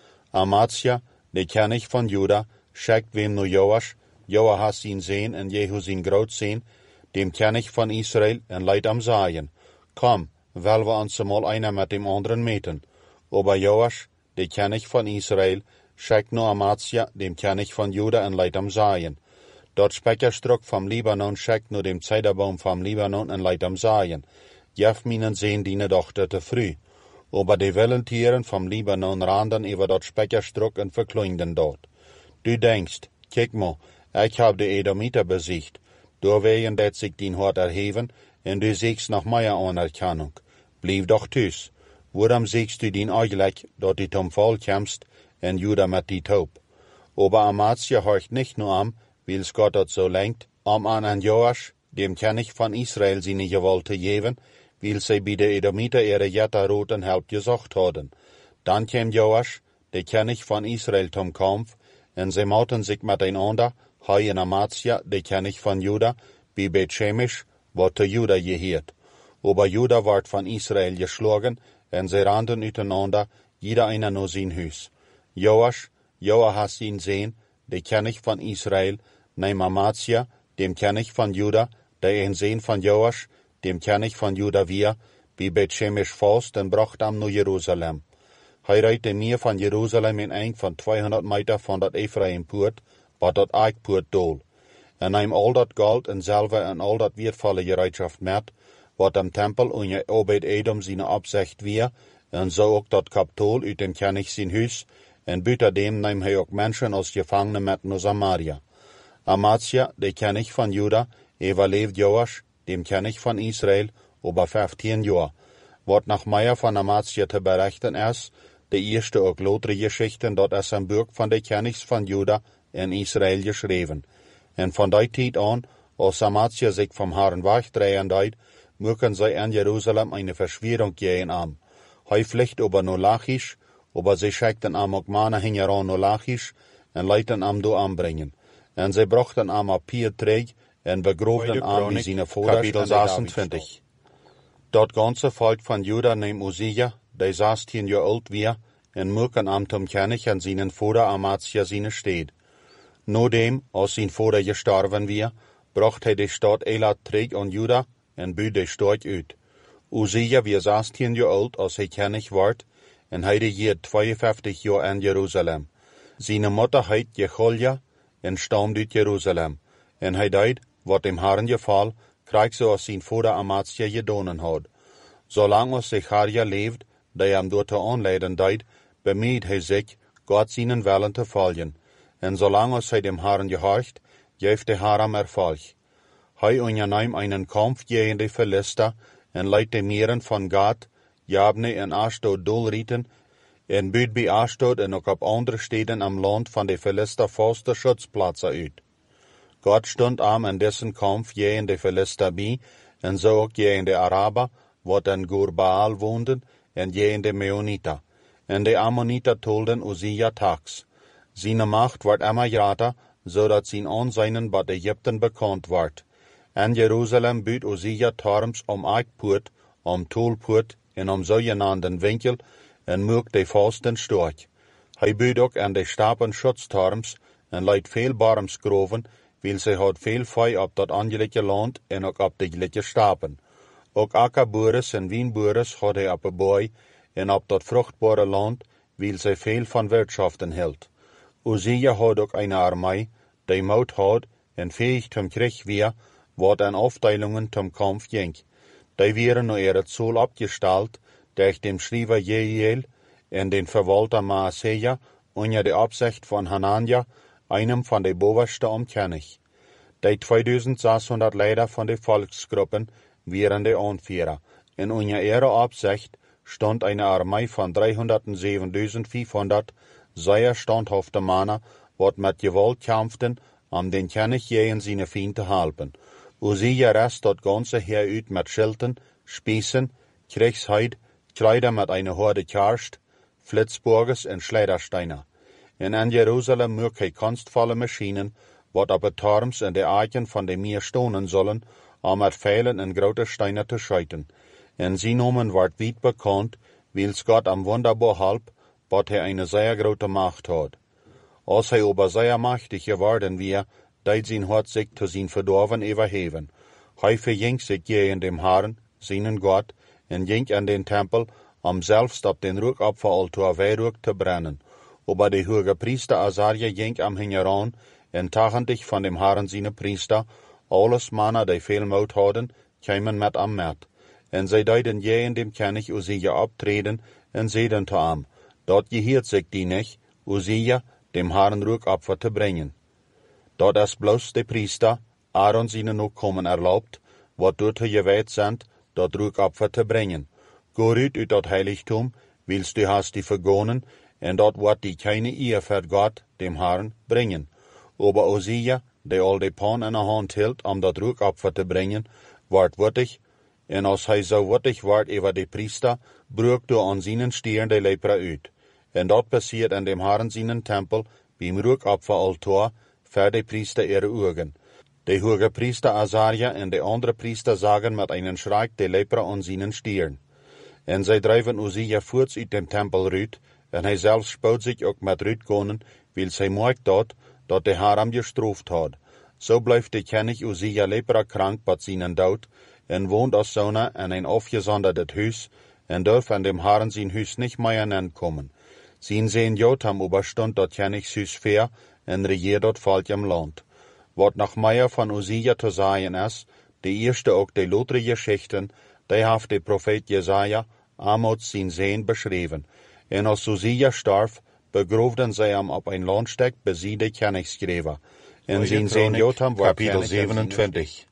Amatia, der König von Juda, schickt wem nur Joas ihn sehen und Jehu sein Graut sehen, dem König von Israel en leidt am Sagen. Komm, weil wir uns mal einer mit dem anderen meten. Aber Joas, der König von Israel, schickt nur Amatia, dem König von Juda, en leidt am Sagen. Dort Speckerstruck vom Libanon schickt nur dem Zederbaum vom Libanon en leidt am Sagen. Jef minen sehen die Tochter te früh. Aber die Willentieren vom Libanon randen über dort Speckerstruck und verklüngten dort. Du denkst, kijk mal, ich hab die Edomiter besiegt. Doorwegen dat sich din Hort erheben, en du siegst nach meiner Anerkennung. Blieb doch tüs. Warum siegst du din eigentlich, dat du zum Fall kämst, en Juda mit die taub? Aber Amatia horcht nicht nur am, weil's Gott dort so lenkt, an Joas, dem König von Israel seine Gewalt geben, weil sie bei der Edomiter ihre Jetterroten Help gesucht haben. Dann kam Joas, der König von Israel, zum Kampf, en sie mauten sich miteinander, hij en Amatia, der König von Juda, bei Beth-Shemesh, wat zu Juda gehört. Aber Juda ward von Israel geschlagen, en sie rannten untereinander, jeder einer nur sein Haus. Joas ihn sehen, der König von Israel, nehm Amatia, dem König von Juda, der ein Sehen von Joas, dem König von Juda wir, bei Beth-Shemesh fast, en bracht am nur Jerusalem. Hij reite mir von Jerusalem in eng von 200 Meter von dat Ephraim-Poort, wat dat Eikpoort dol. En neem al dat Gold en Silber en al dat wertvolle Gereitschaft met, wat am Tempel unter Obed-Edom seine Absicht wir, en so ook dat Kapitol uit dem König sein Huis, en buiten dem neem hij ook Menschen als Gefangene met naar Samaria. Amatia, der König von Juda, überlebt Joas, dem König von Israel, über 15 Jahre. Wat nach Meier von Amatia te berichten ist, die erste ook lotere Geschichten, dat is een Buch von der Königs von Juda in Israel geschrieben. En von der Zeit an, als Amatia sich vom Herrn wegdrehen deed, mögen sie in Jerusalem eine Verschwörung gehen am. Hij vliegt über Nolachisch, aber sie schickten am auch Männer hingeran Nolachisch en leiten am do anbringen. En sie brachten am a Pier Träg en begroven am wie seine Vorder. Kapitel 26. Dat ganze Volk von Juda neem Uzia, der 16 Jahre alt war, en mögen am zum König an seinen Vater Amatia seine Stadt. Nodem, als sein Vater gestorben war, bracht hij de Stadt Elat terug an Juda en buit de Stadt uit. Uzia war 16 Jahre alt, als hij König ward, en hij regiert 52 Jahre in Jerusalem. Seine Mutter heet Jecholja en stammt uit Jerusalem. En hij deed, wat dem Herrn geval, kreeg zoals zijn Vater Amatia gedonen had. Zolang als Zecharia leeft, die hem door te aanleiden deed, bemüht hij zich, Gott seinen Willen te volgen. En zolang als hij dem Herrn gehorcht, geeft de Herr am Erfolg. Hij onderneemt einen Kampf gegen die Philister en leidt de Meren von Gad, Jabne en Ashdod doelrieten, en buit bij Ashdod en ook op andere steden am Land van de Philister vaste Schutzplätze uit. Gott stond am in dessen Kampf gegen de Philister bij, en zo ook gegen de Araber, wat in Gur-Baal woonden, en gegen de Meoniter. En de Ammoniter tolden Uzia tags. Seine Macht wordt immer groter, zodat zijn Ansehen bei Ägypten bekannt wordt. En Jeruzalem buit Uzia torms om Eikpoort, om Toolpoort en om zogenaamden winkel en moek de vasten storch. Hij buit ook aan de stapen schutztorms en leidt veel barmsgroven, wil zij had veel vee op dat angelijke land en ook op de gelijke stapen. Ook akkerboeres en wienboeres had hij op een boy en op dat vruchtbare land, wil zij veel van wirtschaften hield. Uzia had ook een armee, die moed had en fähig zum Krieg weer, wat aan afdelingen zum Kampf ging. Die wären nur ihre Zoll abgestalt, durch dem Schreiber Jehiel en den Verwalter Maaseja unter der Absicht von Hanania, einem von de bovenste omkennig. Die 2600 Leider von de Volksgruppen wären de Anführer. En unter ihrer Absicht stand eine Armee von 307.500 sehr standhafte Männer, wat mit Gewalt kämpften, den König gegen seine Feinde halten. Uzia rest dat ganze Heer uit mit Schilden, Spießen, Kriegsheid, Kleider mit einer Horde Karst, Flitzburgers en Schleudersteiner. En in Jerusalem mög hij kunstvolle Maschinen, wat op het torms en de eiken van de meer stonen zullen, om met Pfeilen en grote Steine te schieten. En zijn namen wordt weit bekannt, wils Gott am wunderbar halb, wat hij eine sehr grote Macht hat. Als hij aber sehr machtig geworden wir, deed zijn hart zich zu zijn verdorven überheben. Hij verging zich gegen dem Herrn, seinen Gott, en ging an den Tempel, selbst op den Rückopferaltar Weihrauch zu brennen. Aber der hohe Priester Asaria ging am Hingeran, en tachendig von dem Herrn seine Priester, alles Männer, die viel Mut hadden, kämen mit am Met. En zij deiden gegen dem König Uzia abtreten, en zeiden zu ihm, dort gehiert sich die nicht, Uzia, dem Herrn Rückopfer zu bringen. Dort ist bloß de Priester, Aaron seine Nachkommen erlaubt, wat dort geweiht sind, dort Rückopfer zu bringen. Gorüt uit dat Heiligtum, willst du hast die vergonnen, en dort wird die keine Ehe für Gott, dem Herrn, bringen. Aber Uzia, der all de Pan in der Hand hielt, dat Rückopfer zu bringen, ward wurtig, en als hij so wurtig ward über de Priester, brug du an seinen Stieren de Lepra uit. En dat passiert in dem Herrn seinen Tempel, beim Rückopferaltar, für de Priester ihre Augen. De hohe Priester Asaria en de andere Priester sagen mit einem Schreik de Lepra an seinen Stieren. En zij drijven Uzia voort uit dem Tempel ruit, en hij zelf spoot zich ook met ruitkonen, wil zij merkt dat de Herr hem gestraft had. So blijft de König Uzia lepra krank bij zijn dood, en woont als zoner in een afgezonderdet huis, en durft an dem Herrn zijn huis nicht mehr nankommen. Zijn Sohn Jotham überstund dat Königshuis fair, en regiert dat volkjem land. Wat noch mehr von Uzia zu sagen ist, die erste auch die lotre Geschichten, die hat der Prophet Jesaja Amos sein Sohn beschrieben. En als Uzia starb, begrofden zij hem op een landstek bij de Königsgräber. En zijn Sohn Jotham war Kapitel 27.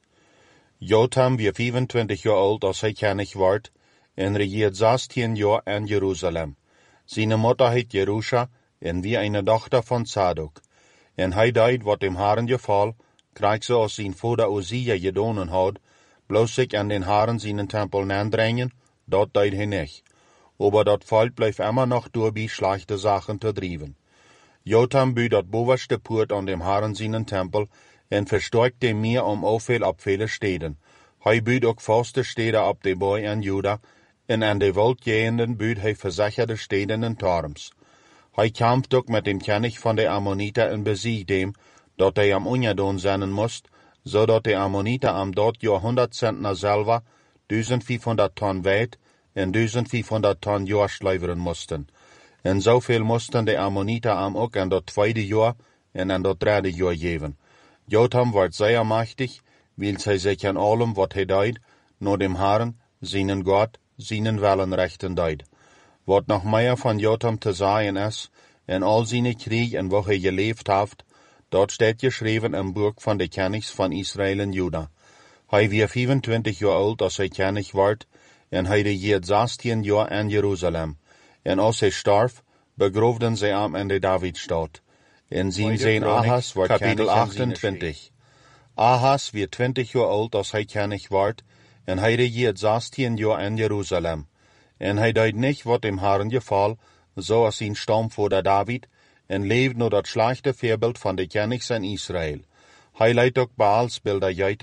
Jotham war 25 Jahre alt, als hij König ward, en regiert 16 Jahre in Jerusalem. Seine Mutter heet Jerusha, en wie eine Tochter von Zadok. En hij deed wat dem Herrn geval, kreeg ze als zijn vader Uzia gedonen had, bloos zich an den Herrn seinen Tempel nandrängen, dat deed hij nicht. Aber dat Volk bleef immer noch durch schlechte Sachen zu driven. Jotham büht dat bovenste Poort an dem Herrn seinen Tempel, en verstärkte meer aufviel op viele Städten. Hij büht ook vaste Städte op de Boy in Juda, en an de Waldgehenden büht hij versicherte Städten en Torms. Hij kämpft ook met dem König von de Ammoniter en besiegt dem, dat hij am ungedaan zijn moest, zodat de Ammoniter am dort Jahr 100 Zentner Silber, 1500 Tonnen Weit en 1500 Tonnen Jord leveren moesten. En zoveel moesten de Ammoniter am ook in dat tweede Jahr en in dat derde Jahr geven. Jotham werd sehr machtig, wil hij zich in allem wat hij deed, nur dem Herrn, seinen Gott, seinen Willen rechten deed. Wat noch mehr von Jotham te sagen is, in all seine Krieg en wo hij geleefd heeft, dort steht geschreven im Buch von de Königs von Israel en Juda. Hij war 25 Jahre alt, als hij König werd, en hij regiert 16 Jahre in Jerusalem. En als hij starf, begrofden zij hem in de Davidstad. En zijn Sohn Ahas werd Kapitel König 28. Ahas war 20 Jahre alt, als hij König werd, en hij regiert 16 Jahre in Jerusalem. En hij deed nicht, wat dem Herrn geval, so als zijn stamvader David, en leefde naar dat slechte voorbeeld van de Königs in Israel. Hij leidt ook Baalsbilder geiten,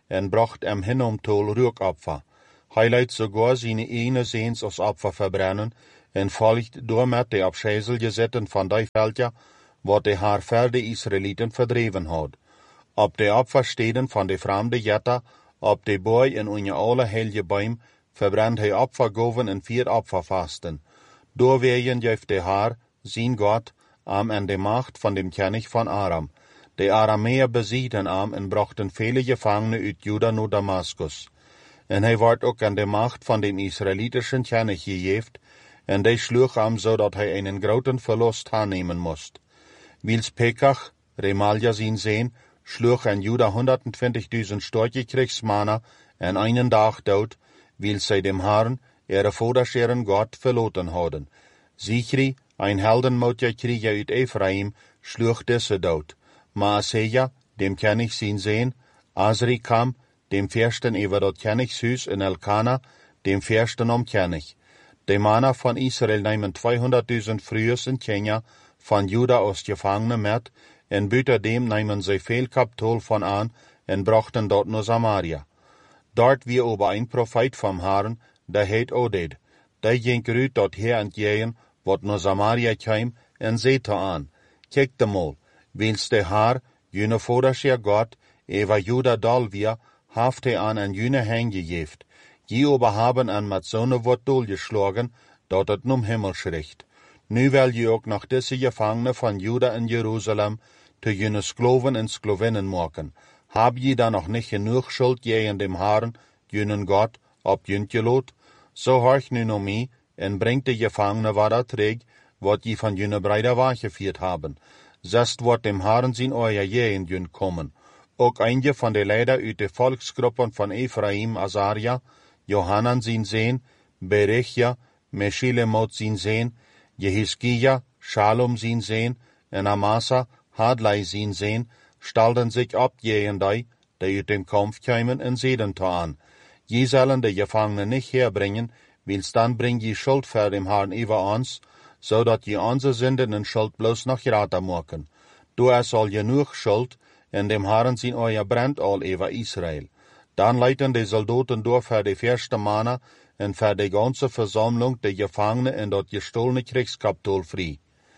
en bracht hinomtol Rückopfer. Hij leidt sogar seine ene Seens als Opfer verbrennen, en volgt door met de afschezel gezetten van die veldja, wat de haar verde Israëlieten verdreven had. Op de opfersteden van de vreemde jetta, op de boy en onder alle heilige boom, verbrennt hij opfergoven en 4 opferfasten. Doorwegen geeft de haar, zijn God, am en de macht van dem König van Aram. De Arameer besiegten am en brachten vele Gefangene uit Juda naar Damaskus. En hij wordt ook aan de macht van dem Israelitischen König gegeven, en die sloeg am zodat hij een groten verlust aannemen moest. Wils Pekach, Remalia zijn zoon, sloeg aan Juda 120.000 storche Kriegsmannen en einen dag dood, wils zij dem Herrn, ihre Vorderscheren Gott, verloten hadden. Zichri, ein heldenmotiger Krieger uit Ephraim, sloeg deze dood. Maaseja, dem König zijn zoon, Azrikam, dem Fürsten über dat Königshuis in Elkana, dem Fürsten König. De Männer von Israel nehmen 200.000 Frühes in Kenia von Juda aus Gefangene mit, en buiten dem nehmen sie veel Kapitol von an, en brachten dort naar Samaria. Dort wie aber ein Prophet vom Herrn, der heet Oded. Der ging uit dort her entgegen, wat naar Samaria kwam, en zette an. Kijk de mal, wils de Herr, jene Vorderscher Gott, eva Juda dalvia, haft hij an en jene hängegeeft. Die aber haben an met zo'n wat dolgeschlagen, dat het num Himmel schricht. Nu wil je ook nog deze Gefangene van Juda en Jeruzalem te jene Skloven en Sklovinnen maken. Hab je dan nog niet genoeg schuld tegen dem Herrn, jenen Gott, op jentje lot? So horch nu naar mij, en brengt de Gefangene wat terug, wat je van jene Brüder weggeführt haben. Zest wordt dem Herrn zijn euer jeen jün kommen. Ook eindje van de leider uit de volksgruppen van Ephraim, Azaria, Johanan zijn zoon, Berechia, Meshilemot zijn zoon, Jehiskia, Shalom zijn zoon, en Amasa, Hadlai zijn zoon, stelden zich op tegen die uit dem Kampf kwamen en zeiden aan. Je zullen de Gefangenen niet herbringen, wils dan bring je schuld voor dem Herrn über ons, zodat je onze zinden en schuld bloos nog grater maken. Du es al genoeg schuld, en dem Herrn zijn euer brand al über Israel. Dan leiten de soldaten door voor de eerste mannen en voor de ganze Versammlung de Gefangenen en dat gestohlene Kriegskapitol vrij.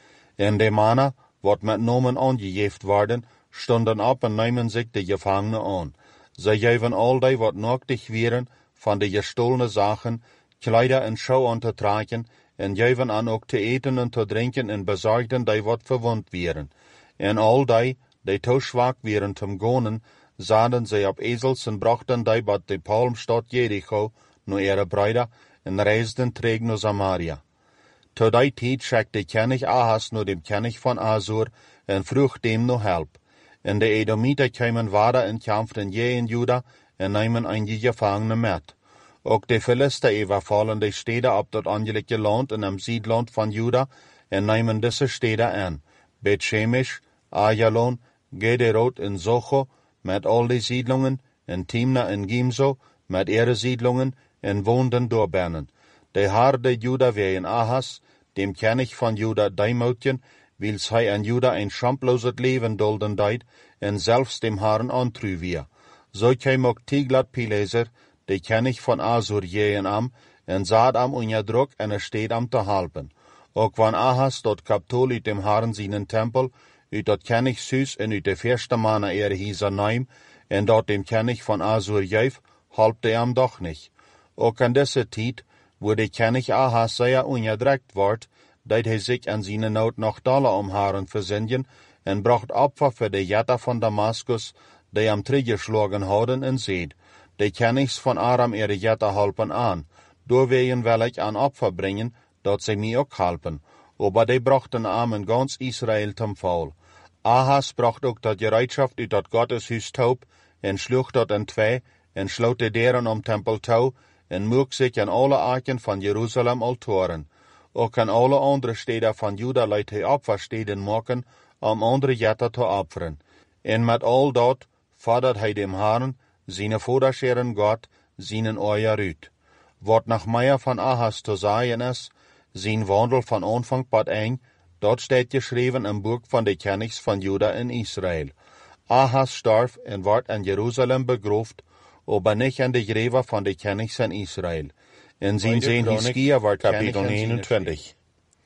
En de mannen, wat met namen aangegeven worden, stonden op en nemen zich de Gefangenen aan. Zij geven al die wat nodig waren van de gestohlene zaken, kleider en schouw aan te dragen, en geven aan ook te eten en te drinken en bezorgden die wat verwond waren. En al die te zwak waren zum gonen, zaden zij op ezels en brachten die bij de palmstad Jericho naar ihre Brüder en reisden terug naar Samaria. Zu die tijd schickt de König Ahas naar dem König van Asur en vroeg dem naar help. En de Edomiter kwamen wader en kämpften je in Juda en nemen einige Gefangene met. Ook de Philister überfallen de steden op dat angelikte land en am Siedland van Juda en nemen deze steden aan. Bet-Shemesh, Ajalon, Gederot en Socho, met al die Siedlungen, en Timna en Gimzo, met ihre Siedlungen, en woonden doorbernen. De harde Juda wegen Ahas, dem König van Juda deimoutjen, wils hij aan Juda een schamploses leven dulden deed, en zelfs dem Herrn antru weer. Zo kwam ook Tiglat-Pileser, de König van Asur, jeen am, en zat am onder druk en steed am te helpen. Ook van Ahas dat Kapitol uit dem Herrn zijn tempel, uit dat Königshuis en uit de eerste mannen hiezer neem, en dat dem König van Asur geef, halpte hem doch niet. Ook aan deze tijd, wo de König Ahas zeer onderdrukt wordt, deed hij zich aan zijn nood nog dollar om Herren verzenden, en bracht opfer voor de Jetta van Damaskus, die hem teruggeslagen hadden, en zeid, de Königs van Aram ihre Jetta helpen aan, doorwegen wil ik aan opfer brengen, dat zij mij ook helpen. Aber die brachten am in ganz Israel zum Fall. Ahas bracht ook dat gereedschap uit dat Gotteshuis taub, en sloeg dat in twee, en sloot de deuren om tempel touw, en moek zich aan alle arken van Jeruzalem altoren. Ook aan alle andere steden van Juda liet hij opfersteden maken, om andere Jetta te offeren. En met al dat fordert hij dem Herrn, zijn Vorderscheren Gott, zijn euer uit. Wat nach Meier van Ahas te zeggen is, zijn wandel van aanvang tot eind, dat staat geschreven in boek van de Königs van Juda en Israël. Ahas starf en wordt in Jeruzalem begroefd, aber nicht an die Gräber von den Königs in Israel. In zijn zin Hiskia war Kapitel 29.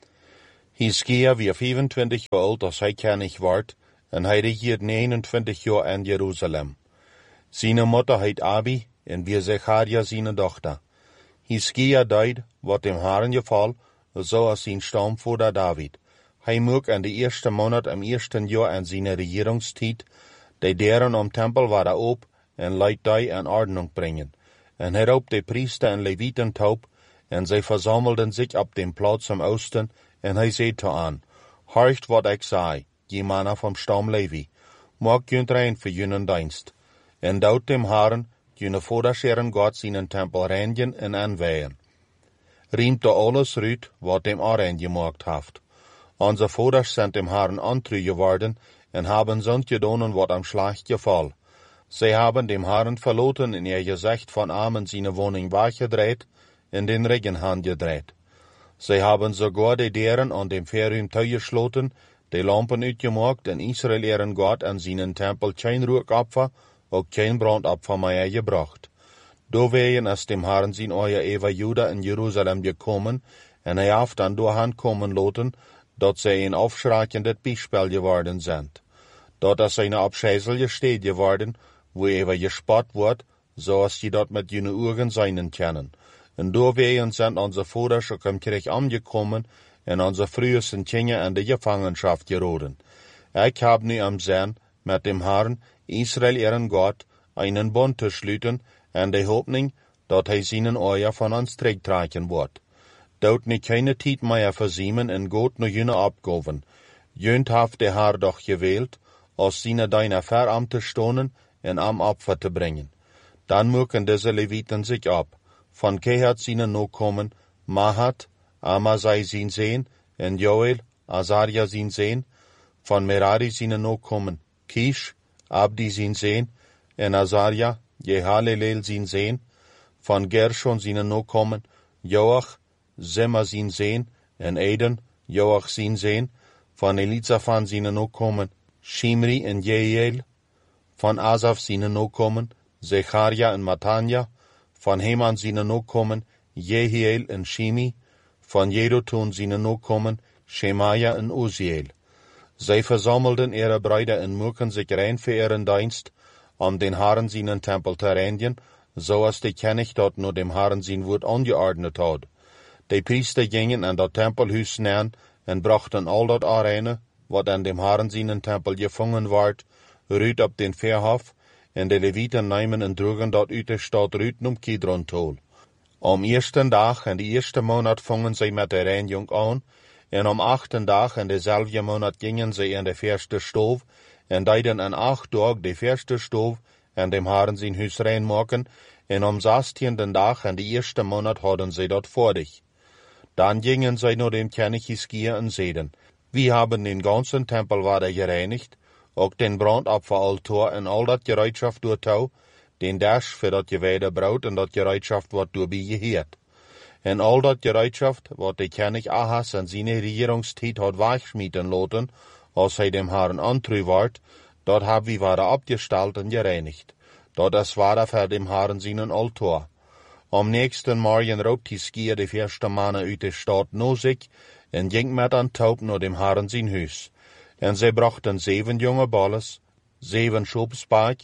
Hiskia wie 25 Jahre alt als hij König ward, en hij regiert 29 Jahre in Jeruzalem. Seine Mutter heet Abi, en wie Zecharia seine Tochter. Hiskia deed, wat dem Herrn geval, so als zijn stamvader David. Hij mocht in de eerste maand im eersten jaar in zijn regeringstijd, de deren om tempel waren op, en leidt die in Ordnung brengen. En hierop de priester en Leviten taub, en zij versammelden zich op dem Platz im Osten, en hij zei te aan, horcht wat ik zei, je mannen vom Stamm Levi, maak junt rein für junen dienst. En dout dem Herrn, june Vaderscheren Gott seinen Tempel reinigen en aanweihen. Riemt er alles ruit, wat dem Arein gemaakt haft. Onze Vaders sind dem Herrn antreu geworden, en haben sonst gedonen wat am Schlag gefall. Sie haben dem Herrn verloten in ihr Gesicht von Amen seine Wohnung wachgedreht, in den Regen gedreht. Sie haben sogar die deren an dem Ferium geschloten, die Lampen uitgemaakt en Israel ihren Gott an seinen Tempel kein Ruhopfer, auch kein Brandopfer mehr gebracht. Dowegen ist dem Herrn sein euer Eva Juda in Jerusalem gekommen, en hij haft dann doorhand kommen loten, dat zij een aufschreikendes Beispiel geworden sind. Dort ist eine abscheuliche Stätte geworden, wo Eva gespott wird, so als die dort mit jene Augen seinen können. Und dowegen sind unsere Väter schon im Krieg angekommen, en unsere frühesten Kinder in die Gefangenschaft geraten. Ich hab nu am Sinn, mit dem Herrn, Israel ihren Gott, einen Bund zu schließen, in der Hoffnung, dat hij seinen Euer von uns trägtragen wird. Dort nicht keine Zeit mehr versiemen en Gott noch jene abgaven. Jönt haft der Herr doch gewählt, aus seine deiner Veramte stonen en am Opfer zu bringen. Dann mögen diese Leviten sich ab. Von Kehat seine Nachkommen, Mahat, Amasai sin Sehn, en Joel, Azaria sin Sehn, von Merari seine Nachkommen, Kish, Abdi sin Sehn, en Azaria, Jehalelel sin Sehn, von Gershon seine Nachkommen, Joach, Zema sin Sehn, en Eden, Joach sin Sehn, von Elizaphan seine Nachkommen, Shimri en Jeiel, von Asaf seine Nachkommen, Zecharia en Matanja, von Heman seine Nachkommen, Jehiel en Shimi, von Jedutun seine Nachkommen, Shemaja en Uziel. Sie versammelten ihre Brüder und mögen sich rein für ihren Dienst, den Herrn seinen Tempel zu reinigen, so als die König dort nur dem Herrn sein Wort angeordnet hat. Die Priester gingen an das Tempelhaus nähen und brachten all das Arene, was an dem Herrn seinen Tempel gefangen ward, rüt ab den Verhof, und die Leviten nehmen und trugen dort uit der Stadt Rüten Kidron tol. Am ersten Tag in die erste Monat fangen sie mit der Reinigung an, und am 8. Tag in derselben Monat gingen sie in der erste Stof, und deiden an 8 Tagen die erste Stof, und dem Herrn sein Haus reinmachen, und am 16. Tag in die erste Monat hatten sie dort fertig. Dann gingen sie nur dem König Hiskia und seiden, wir haben den ganzen Tempel wieder gereinigt, auch den Brandopferaltar und all das Gereitschaft durchtau, den Dasch für das geweihte Braut und das Gereitschaft wird durchgehört. Und all das Gereitschaft, wat der König Ahas in seine Regierungszeit hat wegschmieden lassen, als er dem Herrn antreu ward, dort hab wir wieder abgestellt und gereinigt. Dort es war für dem Herrn seinen Altar. Am nächsten Morgen raubt Hiskia die erste Männer uit der Stadt no sich und ging mit an Taub nur dem Herrn sein Haus. Und sie brachten 7 junge Balles, 7 Schubsberg,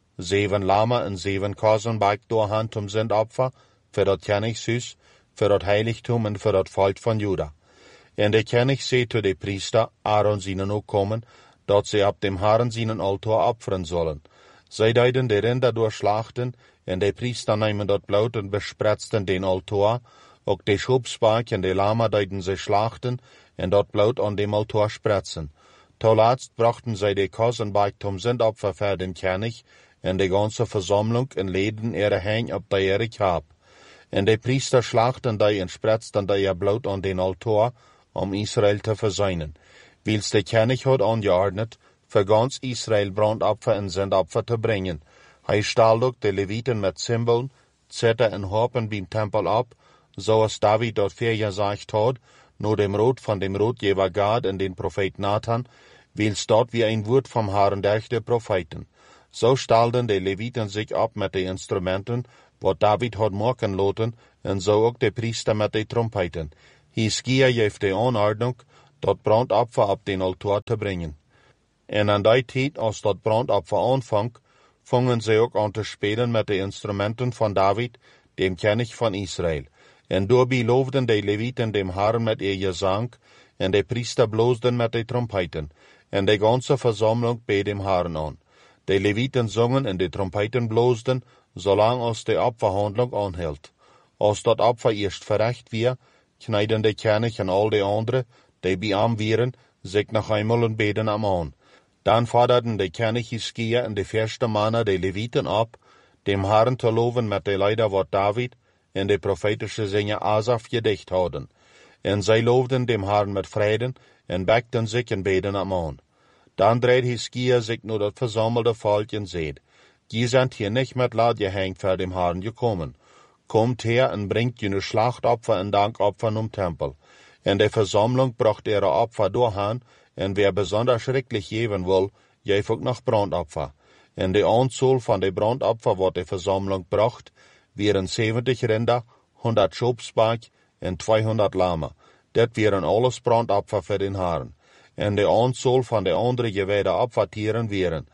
7 Lama und 7 Kasenberg durchhand zum Sündopfer für das Königshus, für das Heiligtum und für das Volk von Juda. Und der König sei zu den Priester, Aaron seinen Nachkommen, dass sie ab dem Herrn seinen Altar opfern sollen. Sie deiden die Rinder durchschlachten, und die Priester nehmen dort Blut und bespritzten den Altar, auch die Schubsberg und die Lama deiden sie schlachten, und dort Blut an dem Altar spritzen. Zuletzt brachten sie die Kasenberg zum Sündopfer für den König, und die ganze Versammlung und leden ihre Hände ab der Erik ab. Und die Priester schlachten die und spritzten die ihr Blut an den Altar, Israel zu versöhnen. Wils der König hat angeordnet, für ganz Israel Brandopfer und Sündopfer zu bringen. Er stahl auch die Leviten mit Zimbeln, Zither und Harpen beim Tempel ab, so als David dort gesagt hat, nur dem Rot von dem Rotgeber Gad und den Prophet Nathan, wils dort wie ein Wort vom Herrn durch die Propheten. So stelden de Leviten sich ab met de instrumenten, wat David had maken laten, en zo ook de priester met de trompeten. Hiskia geeft de aanordnung, dat brandopfer op den altaar te brengen. En aan die tijd, als dat brandopfer aanvangt, fangen ze ook aan te spelen met de instrumenten van David, dem König van Israël. En daarbij loofden de Leviten dem Herrn met ihr Gesang, en de priester bloosden met de trompeten, en de ganze Versammlung bei dem Herrn aan. De Leviten zongen en de trompeten bloosden, zolang als de opferhandeling aanhield. Als dat opfer eerst verrecht weer, knijden de König en al de anderen, die bij hem waren, zich nog eenmaal en beden hem aan. Dan forderden de König Hiskia en de verste mannen de Leviten op, dem Herrn te loven met de Lieder wat David en de profetische Sänger Asaf gedicht hadden. En zij loofden dem Herrn met vreden en bekten zich en beden hem aan. Dan dreed Hiskia zich naar dat verzamelde volk en zeid, die zijn hier niet met laat gehängt voor dem Herrn gekommen. Kommt her en bringt jullie Schlachtopfer en Dankopfer um Tempel. En de Versammlung bracht ihre Opfer doorheen, en wer besonders schrecklich geben will, geeft ook nog Brandopfer. En de Anzahl van de Brandopfer, wat de Versammlung bracht, wären 70 Rinder, 100 Schopsbak en 200 Lamme. Dat wären alles Brandopfer für den Herrn. En de Anzahl van de andere gewijde Opfertieren wären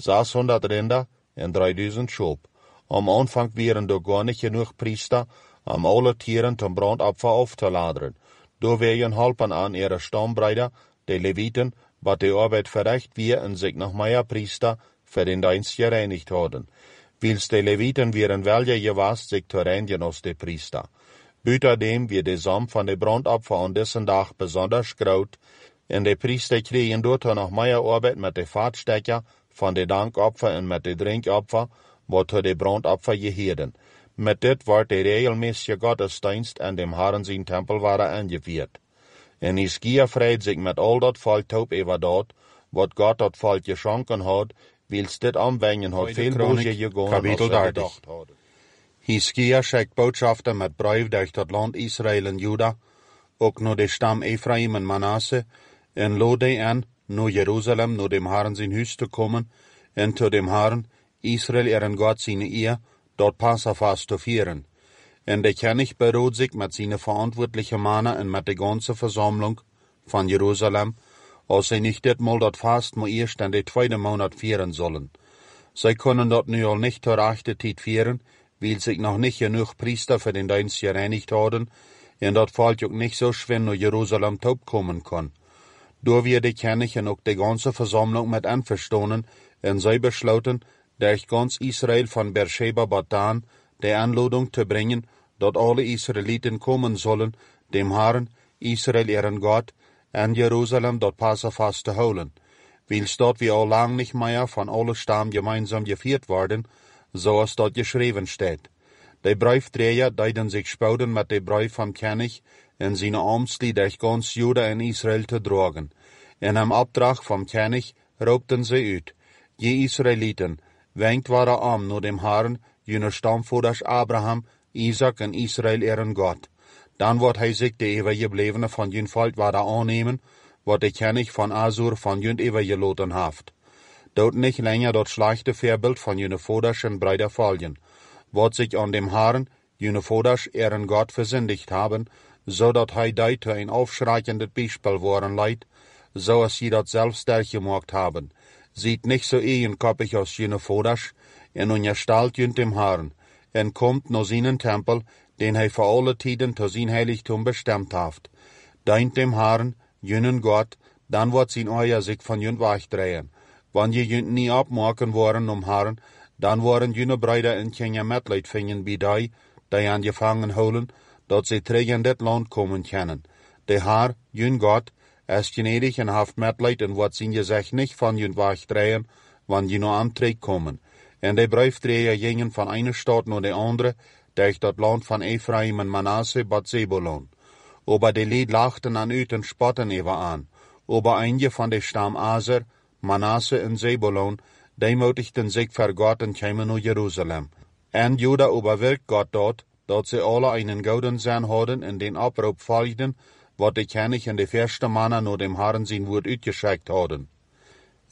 600 Rinder en 3000 Schop. Am Anfang wären doch gar nicht genug Priester, am alle Tieren zum Brandopfer aufzuladen. Da wären halpen an ihre Stammbrüder, de Leviten, wat de Arbeit verrecht wir en sich noch mehr Priester für den Dienst gereinigt hadden. Wils de Leviten wären welche gewast sich zu reinigen als de Priester. Buitendem wir de Samen van de Brandopfer an dessen Tag besonders groot, en de Priester kregen dort noch mehr Arbeit mit de Vaatstecker van de Dankopfer en met de Drinkopfer, wat de Brandopfer geheden. Met dit wordt de regelmäßige Gottesdienst an dem Herrn zijn Tempel waren angeviert. En Hiskia vreit zich met al dat volk op over dat, wat God dat volk geschonken had, wils dit aanwengen had veel boosje gegaan als ze gedacht hadden. Hiskia schickt Botschafter met brief durch dat land Israël en Juda, ook naar de stam Ephraim en Manasse, en lood die aan, naar Jeruzalem, naar dem Herrn zijn huis te komen, en zu dem Herrn, Israël eren God zijn eer, dort Passafast te vieren. En de König beruht sich mit seinen verantwortlichen Männern und mit der ganzen Versammlung von Jerusalem, als sie nicht ditmal dat Fast mal erst in de tweede Monat vieren sollen. Sie können dort nu al nicht zur rechten Zeit vieren, weil sich noch nicht genug Priester für den Dienst gereinigt haben, und dat Volk auch nicht so schwer nach Jerusalem taub kommen kann. Da wir de König und auch die ganze Versammlung mit einverstanden, und sie beschlossen, durch ganz Israel von Beersheba bis Dan die Anladung zu bringen, dat alle Israeliten kommen sollen, dem Herrn, Israel ihren Gott, en Jerusalem dat Passafast zu holen. Wils dort wie al lang nicht mehr von alle Stammen gemeinsam geviert worden, so als dort geschrieben steht. Die Briefträger deiden sich spouden mit de Brief vom König en seine Amtsli durch ganz Juda en Israel zu tragen. En am Abtrag vom König roepten sie uit, je Israeliten, wenkt waren am nur dem Herrn, jene Stammvorders Abraham, Isaac en Israel ihren Gott. Dan wordt hij zich de overgeblevene van jun volk waarde aannemen, wat de König van Asur van jun overgeloten heeft. Dood nicht länger dat schlechte Verbild van jene Voders en Brüder folgen, wat sich an dem Herrn, jene Voders ihren Gott versündigt haben, zodat hij die te een aufschreikendes Beispiel worden leidt, so als sie dat selbst gemacht haben. Sieht nicht so eigenkoppig als jene Voders, en unterstellt jünt dem Herrn, en kommt naar seinen Tempel, den hij voor alle Tiden zu sein Heiligtum bestimmt heeft. Dient dem Herrn, jünen Gott, dan wordt zijn Eier sich von jünt wegdrehen. Wann je jünt nie abmaken worden Herrn, dan worden jüne Brüder en Kinder Mitleid vinden bij die angefangen holen, dat sie terug in dit land komen können. De Herr, jün Gott, ist gnädig en haft Mitleid en wordt zijn Gesicht nicht von jünt wegdrehen, wann je nur am Trick kommen. En de Briefträger gingen von einer Stadt naar de andere, durch dat land van Ephraim en Manasse bat Zebulon. Aber de Lied lachten an uit en spotten even aan. Aber einige van de Stamm Aser, Manasse en Zebulon, demutigten sich vor Gott en kämen naar Jerusalem. En Juda überwirkt Gott dort, dat sie alle einen gouden Sinn hadden en den Abruf folgden, wat de König en de verste Männer naar dem Herrn zijn woord uitgeschickt hadden.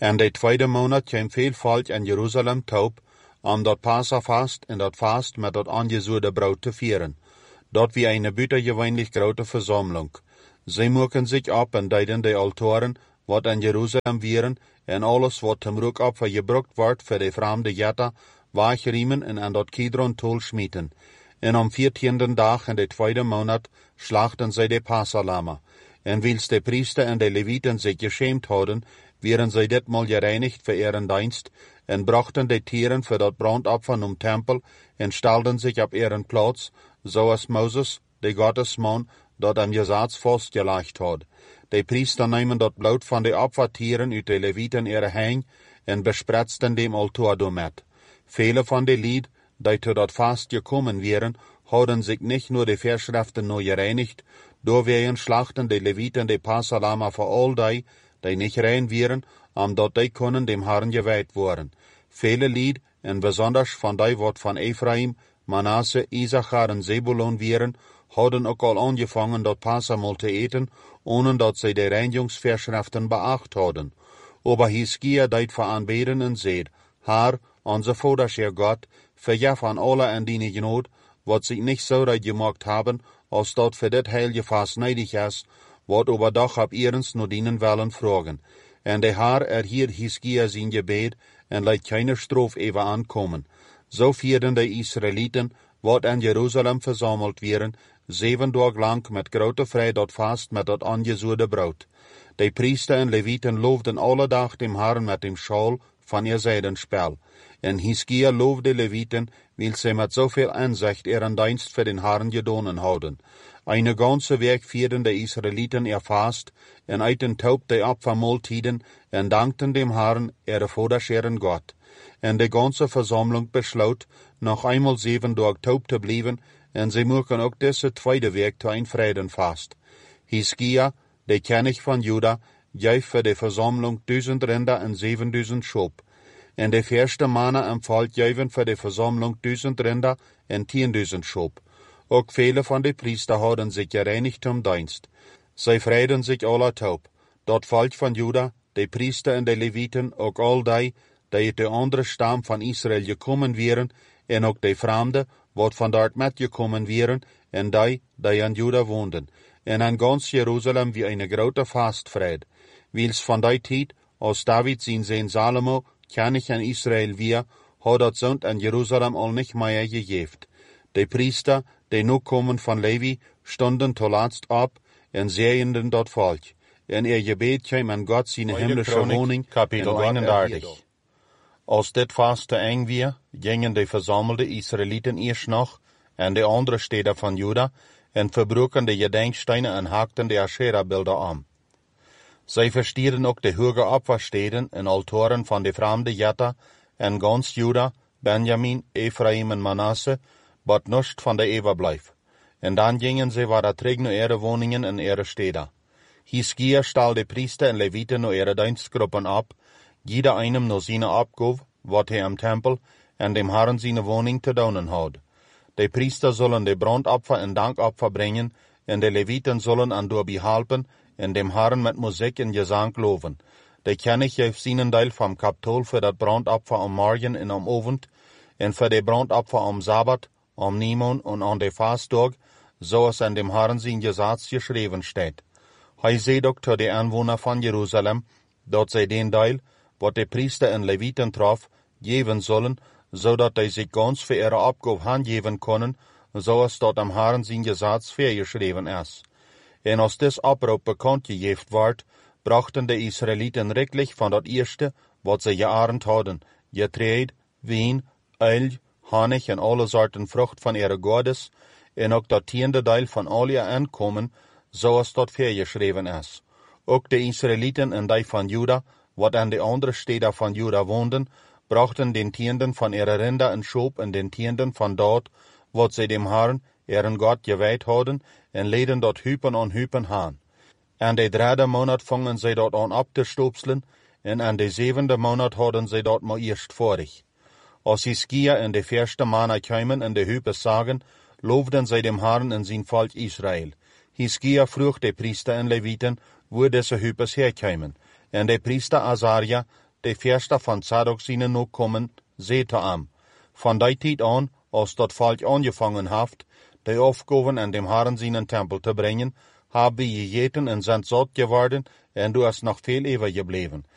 En de tweede maand kwam veel volk in Jeruzalem taub, om dat Passafast en dat Fast met dat aangezoede brood te vieren. Dat wie eine buitengewöhnlich grote Versammlung. Sie moeken zich op en deiden de Altoren, wat in Jeruzalem vieren, en alles wat zum Rookopfer gebruikt wordt voor de vreemde jetta, waagriemen en aan dat Kidron tol schmieten. En am 14. dag in de tweede maand slachten zij de Passalama. En wils de priester en de Leviten zich geschämt hadden, wären zij ditmaal gereinigd voor ihren dienst, en brachten de tieren voor dat brandopfer om tempel, en stelden zich op ihren plaats, zoals Moses, de Gottesman, dat am Gesetz vastgelegd had. De priester nemen dat bloed van de opfertieren uit de Leviten ihre heen, en bespretzten dem altaar doormet. Vele van de lied, die tot dat Fast gekommen wären, hadden zich nicht nur de Verschriften neu gereinigt, doorwegen slachten de Leviten de Passalama voor al die nicht rein wären, omdat die kunnen dem Herrn geweiht worden. Vele lied, en besonders van die wat van Ephraim, Manasse, Issachar en Zebulon wären, hadden ook al angefangen dat Passamal te eten, ohne dat zij de Reinigungsverschriften beacht hadden. Aber Hiskia deit veranbeden en zeid, Herr, onze Vaderscher Gott, vergef an alle en die Genot, wat zich nicht so reid gemacht haben, als dat für dit heilige Fast neidig is, wat aber doch ab ihrens nur dienen willen fragen. En de Herr erhielt Hiskia zijn gebed, en leidt keine Strof even aankomen. So vierden de Israeliten, wat in Jeruzalem versammelt wären, 7 Tage lang met grote vrij dat Fast met dat aangezoede brood. De priester en Leviten loofden alle dag dem Herrn met dem Schal van ihr Seidenspel. En Hiskia loofde Leviten, weil sie met zoveel inzicht ihren Dienst für den Herrn gedonen hadden. Eine ganze Week vierden de Israeliten ihr Fast, en eiten taub de Opfermahltiden, en dankten dem Herrn, ihre Vaderscheren Gott. En de ganze Versammlung besloot, noch einmal 7 Tage taub te blijven, en sie mochten ook deze tweede week te een Friedenfast. Hiskia, de König van Juda, geef voor de Versammlung 1000 Rinder en 7000 Schop. En de eerste mannen am Volk geven voor de Versammlung 1000 Rinder en 10.000 Schop. Ook vele van de priester hadden zich gereinigd om dienst. Zij vreden zich alle taub. Dat Volk van Juda, de priester en de Leviten, ook al die uit de andere stam van Israël gekomen wären, en ook de vreemden, wat van dort met gekomen wären, en die aan Juda woonden. En aan ganz Jeruzalem wie eine grote Fastfried. Wils van die tijd, als David zijn Salomo, König in Israël weer, had dat zond in Jeruzalem al nicht meer gegeven. De priester, die nu komen van Levi, stonden tolatst op, en zeiden dat volk. En gebed kwam aan God zijn himmlische woning, Kapitel 31. Als dit Fast te eng weer, gingen de verzamelde Israeliten eerst nog, en de andere steden van Juda, en verbroken de gedenksteinen en haakten de Asherah-beelden aan. Zij verstierden ook de hoge opfersteden en altoren van de vreemde jetta, en gans Juda, Benjamin, Ephraim en Manasse, wat nust van de overblijf. En dan gingen zij waar terug naar ihre woningen en ihre steden. Hiskia stal de priester en Leviten naar ihre dienstgruppen op, jeder einem naar zijn opgave, wat hij am Tempel, en dem Herrn zijn woning te doen had. De priester zullen de brandopfer en dankopfer brengen, en de Leviten zullen aan door behelpen, en dem Herrn met muziek en gezang loven. De König geeft zijn deel van Kapitol voor dat brandopfer am morgen en am avond, en voor de brandopfer am Sabbat, am Nimon en aan de Fastdag, zoals in dem Herrn zijn Gesetz geschreven staat. Hij zei ook tot de aanwoner van Jeruzalem, dat zij den deel, wat de priester en Leviten trof, geven zullen, zodat hij zich ganz voor ihre opgave handgeven kunnen, zoals dat am Herrn zijn Gesetz voorgeschreven is. En als dit oproep bekend gegeven wordt, brachten de Israeliten riklich van dat eerste, wat ze gearend hadden, getreed, wien, uil, honig en alle soorten vrucht van ihre godes, en ook dat 10e deel van al je aankomen, zoals dat voorgeschreven is. Ook de Israeliten en die van Juda, wat aan de andere steden van Juda woonden, brachten den 10. van ihre rinder en schop en den 10. van dat, wat zij dem Herrn, ihren Gott gewijd hadden, en leden dat hupen aan hupen haan. En de 3e maand vangen zij dat aan op te stoopselen, en aan de 7e maand hadden zij dat maar eerst vorig. Als Hiskia en de 1. maanden kwamen en de hupen zagen, loofden zij dem Herrn en zijn volk Israël. Hiskia vroeg de priester en Leviten, wo deze hupes herkwamen. En de priester Azaria, de Verster van Zadok seine Nachkommen, sehte am. Von der Zeit an, als das Volk angefangen haft, die Aufgaben an dem Herrn seinen Tempel zu bringen, haben wir gegeten und sind satt geworden, und du hast noch viel ewer geblieben.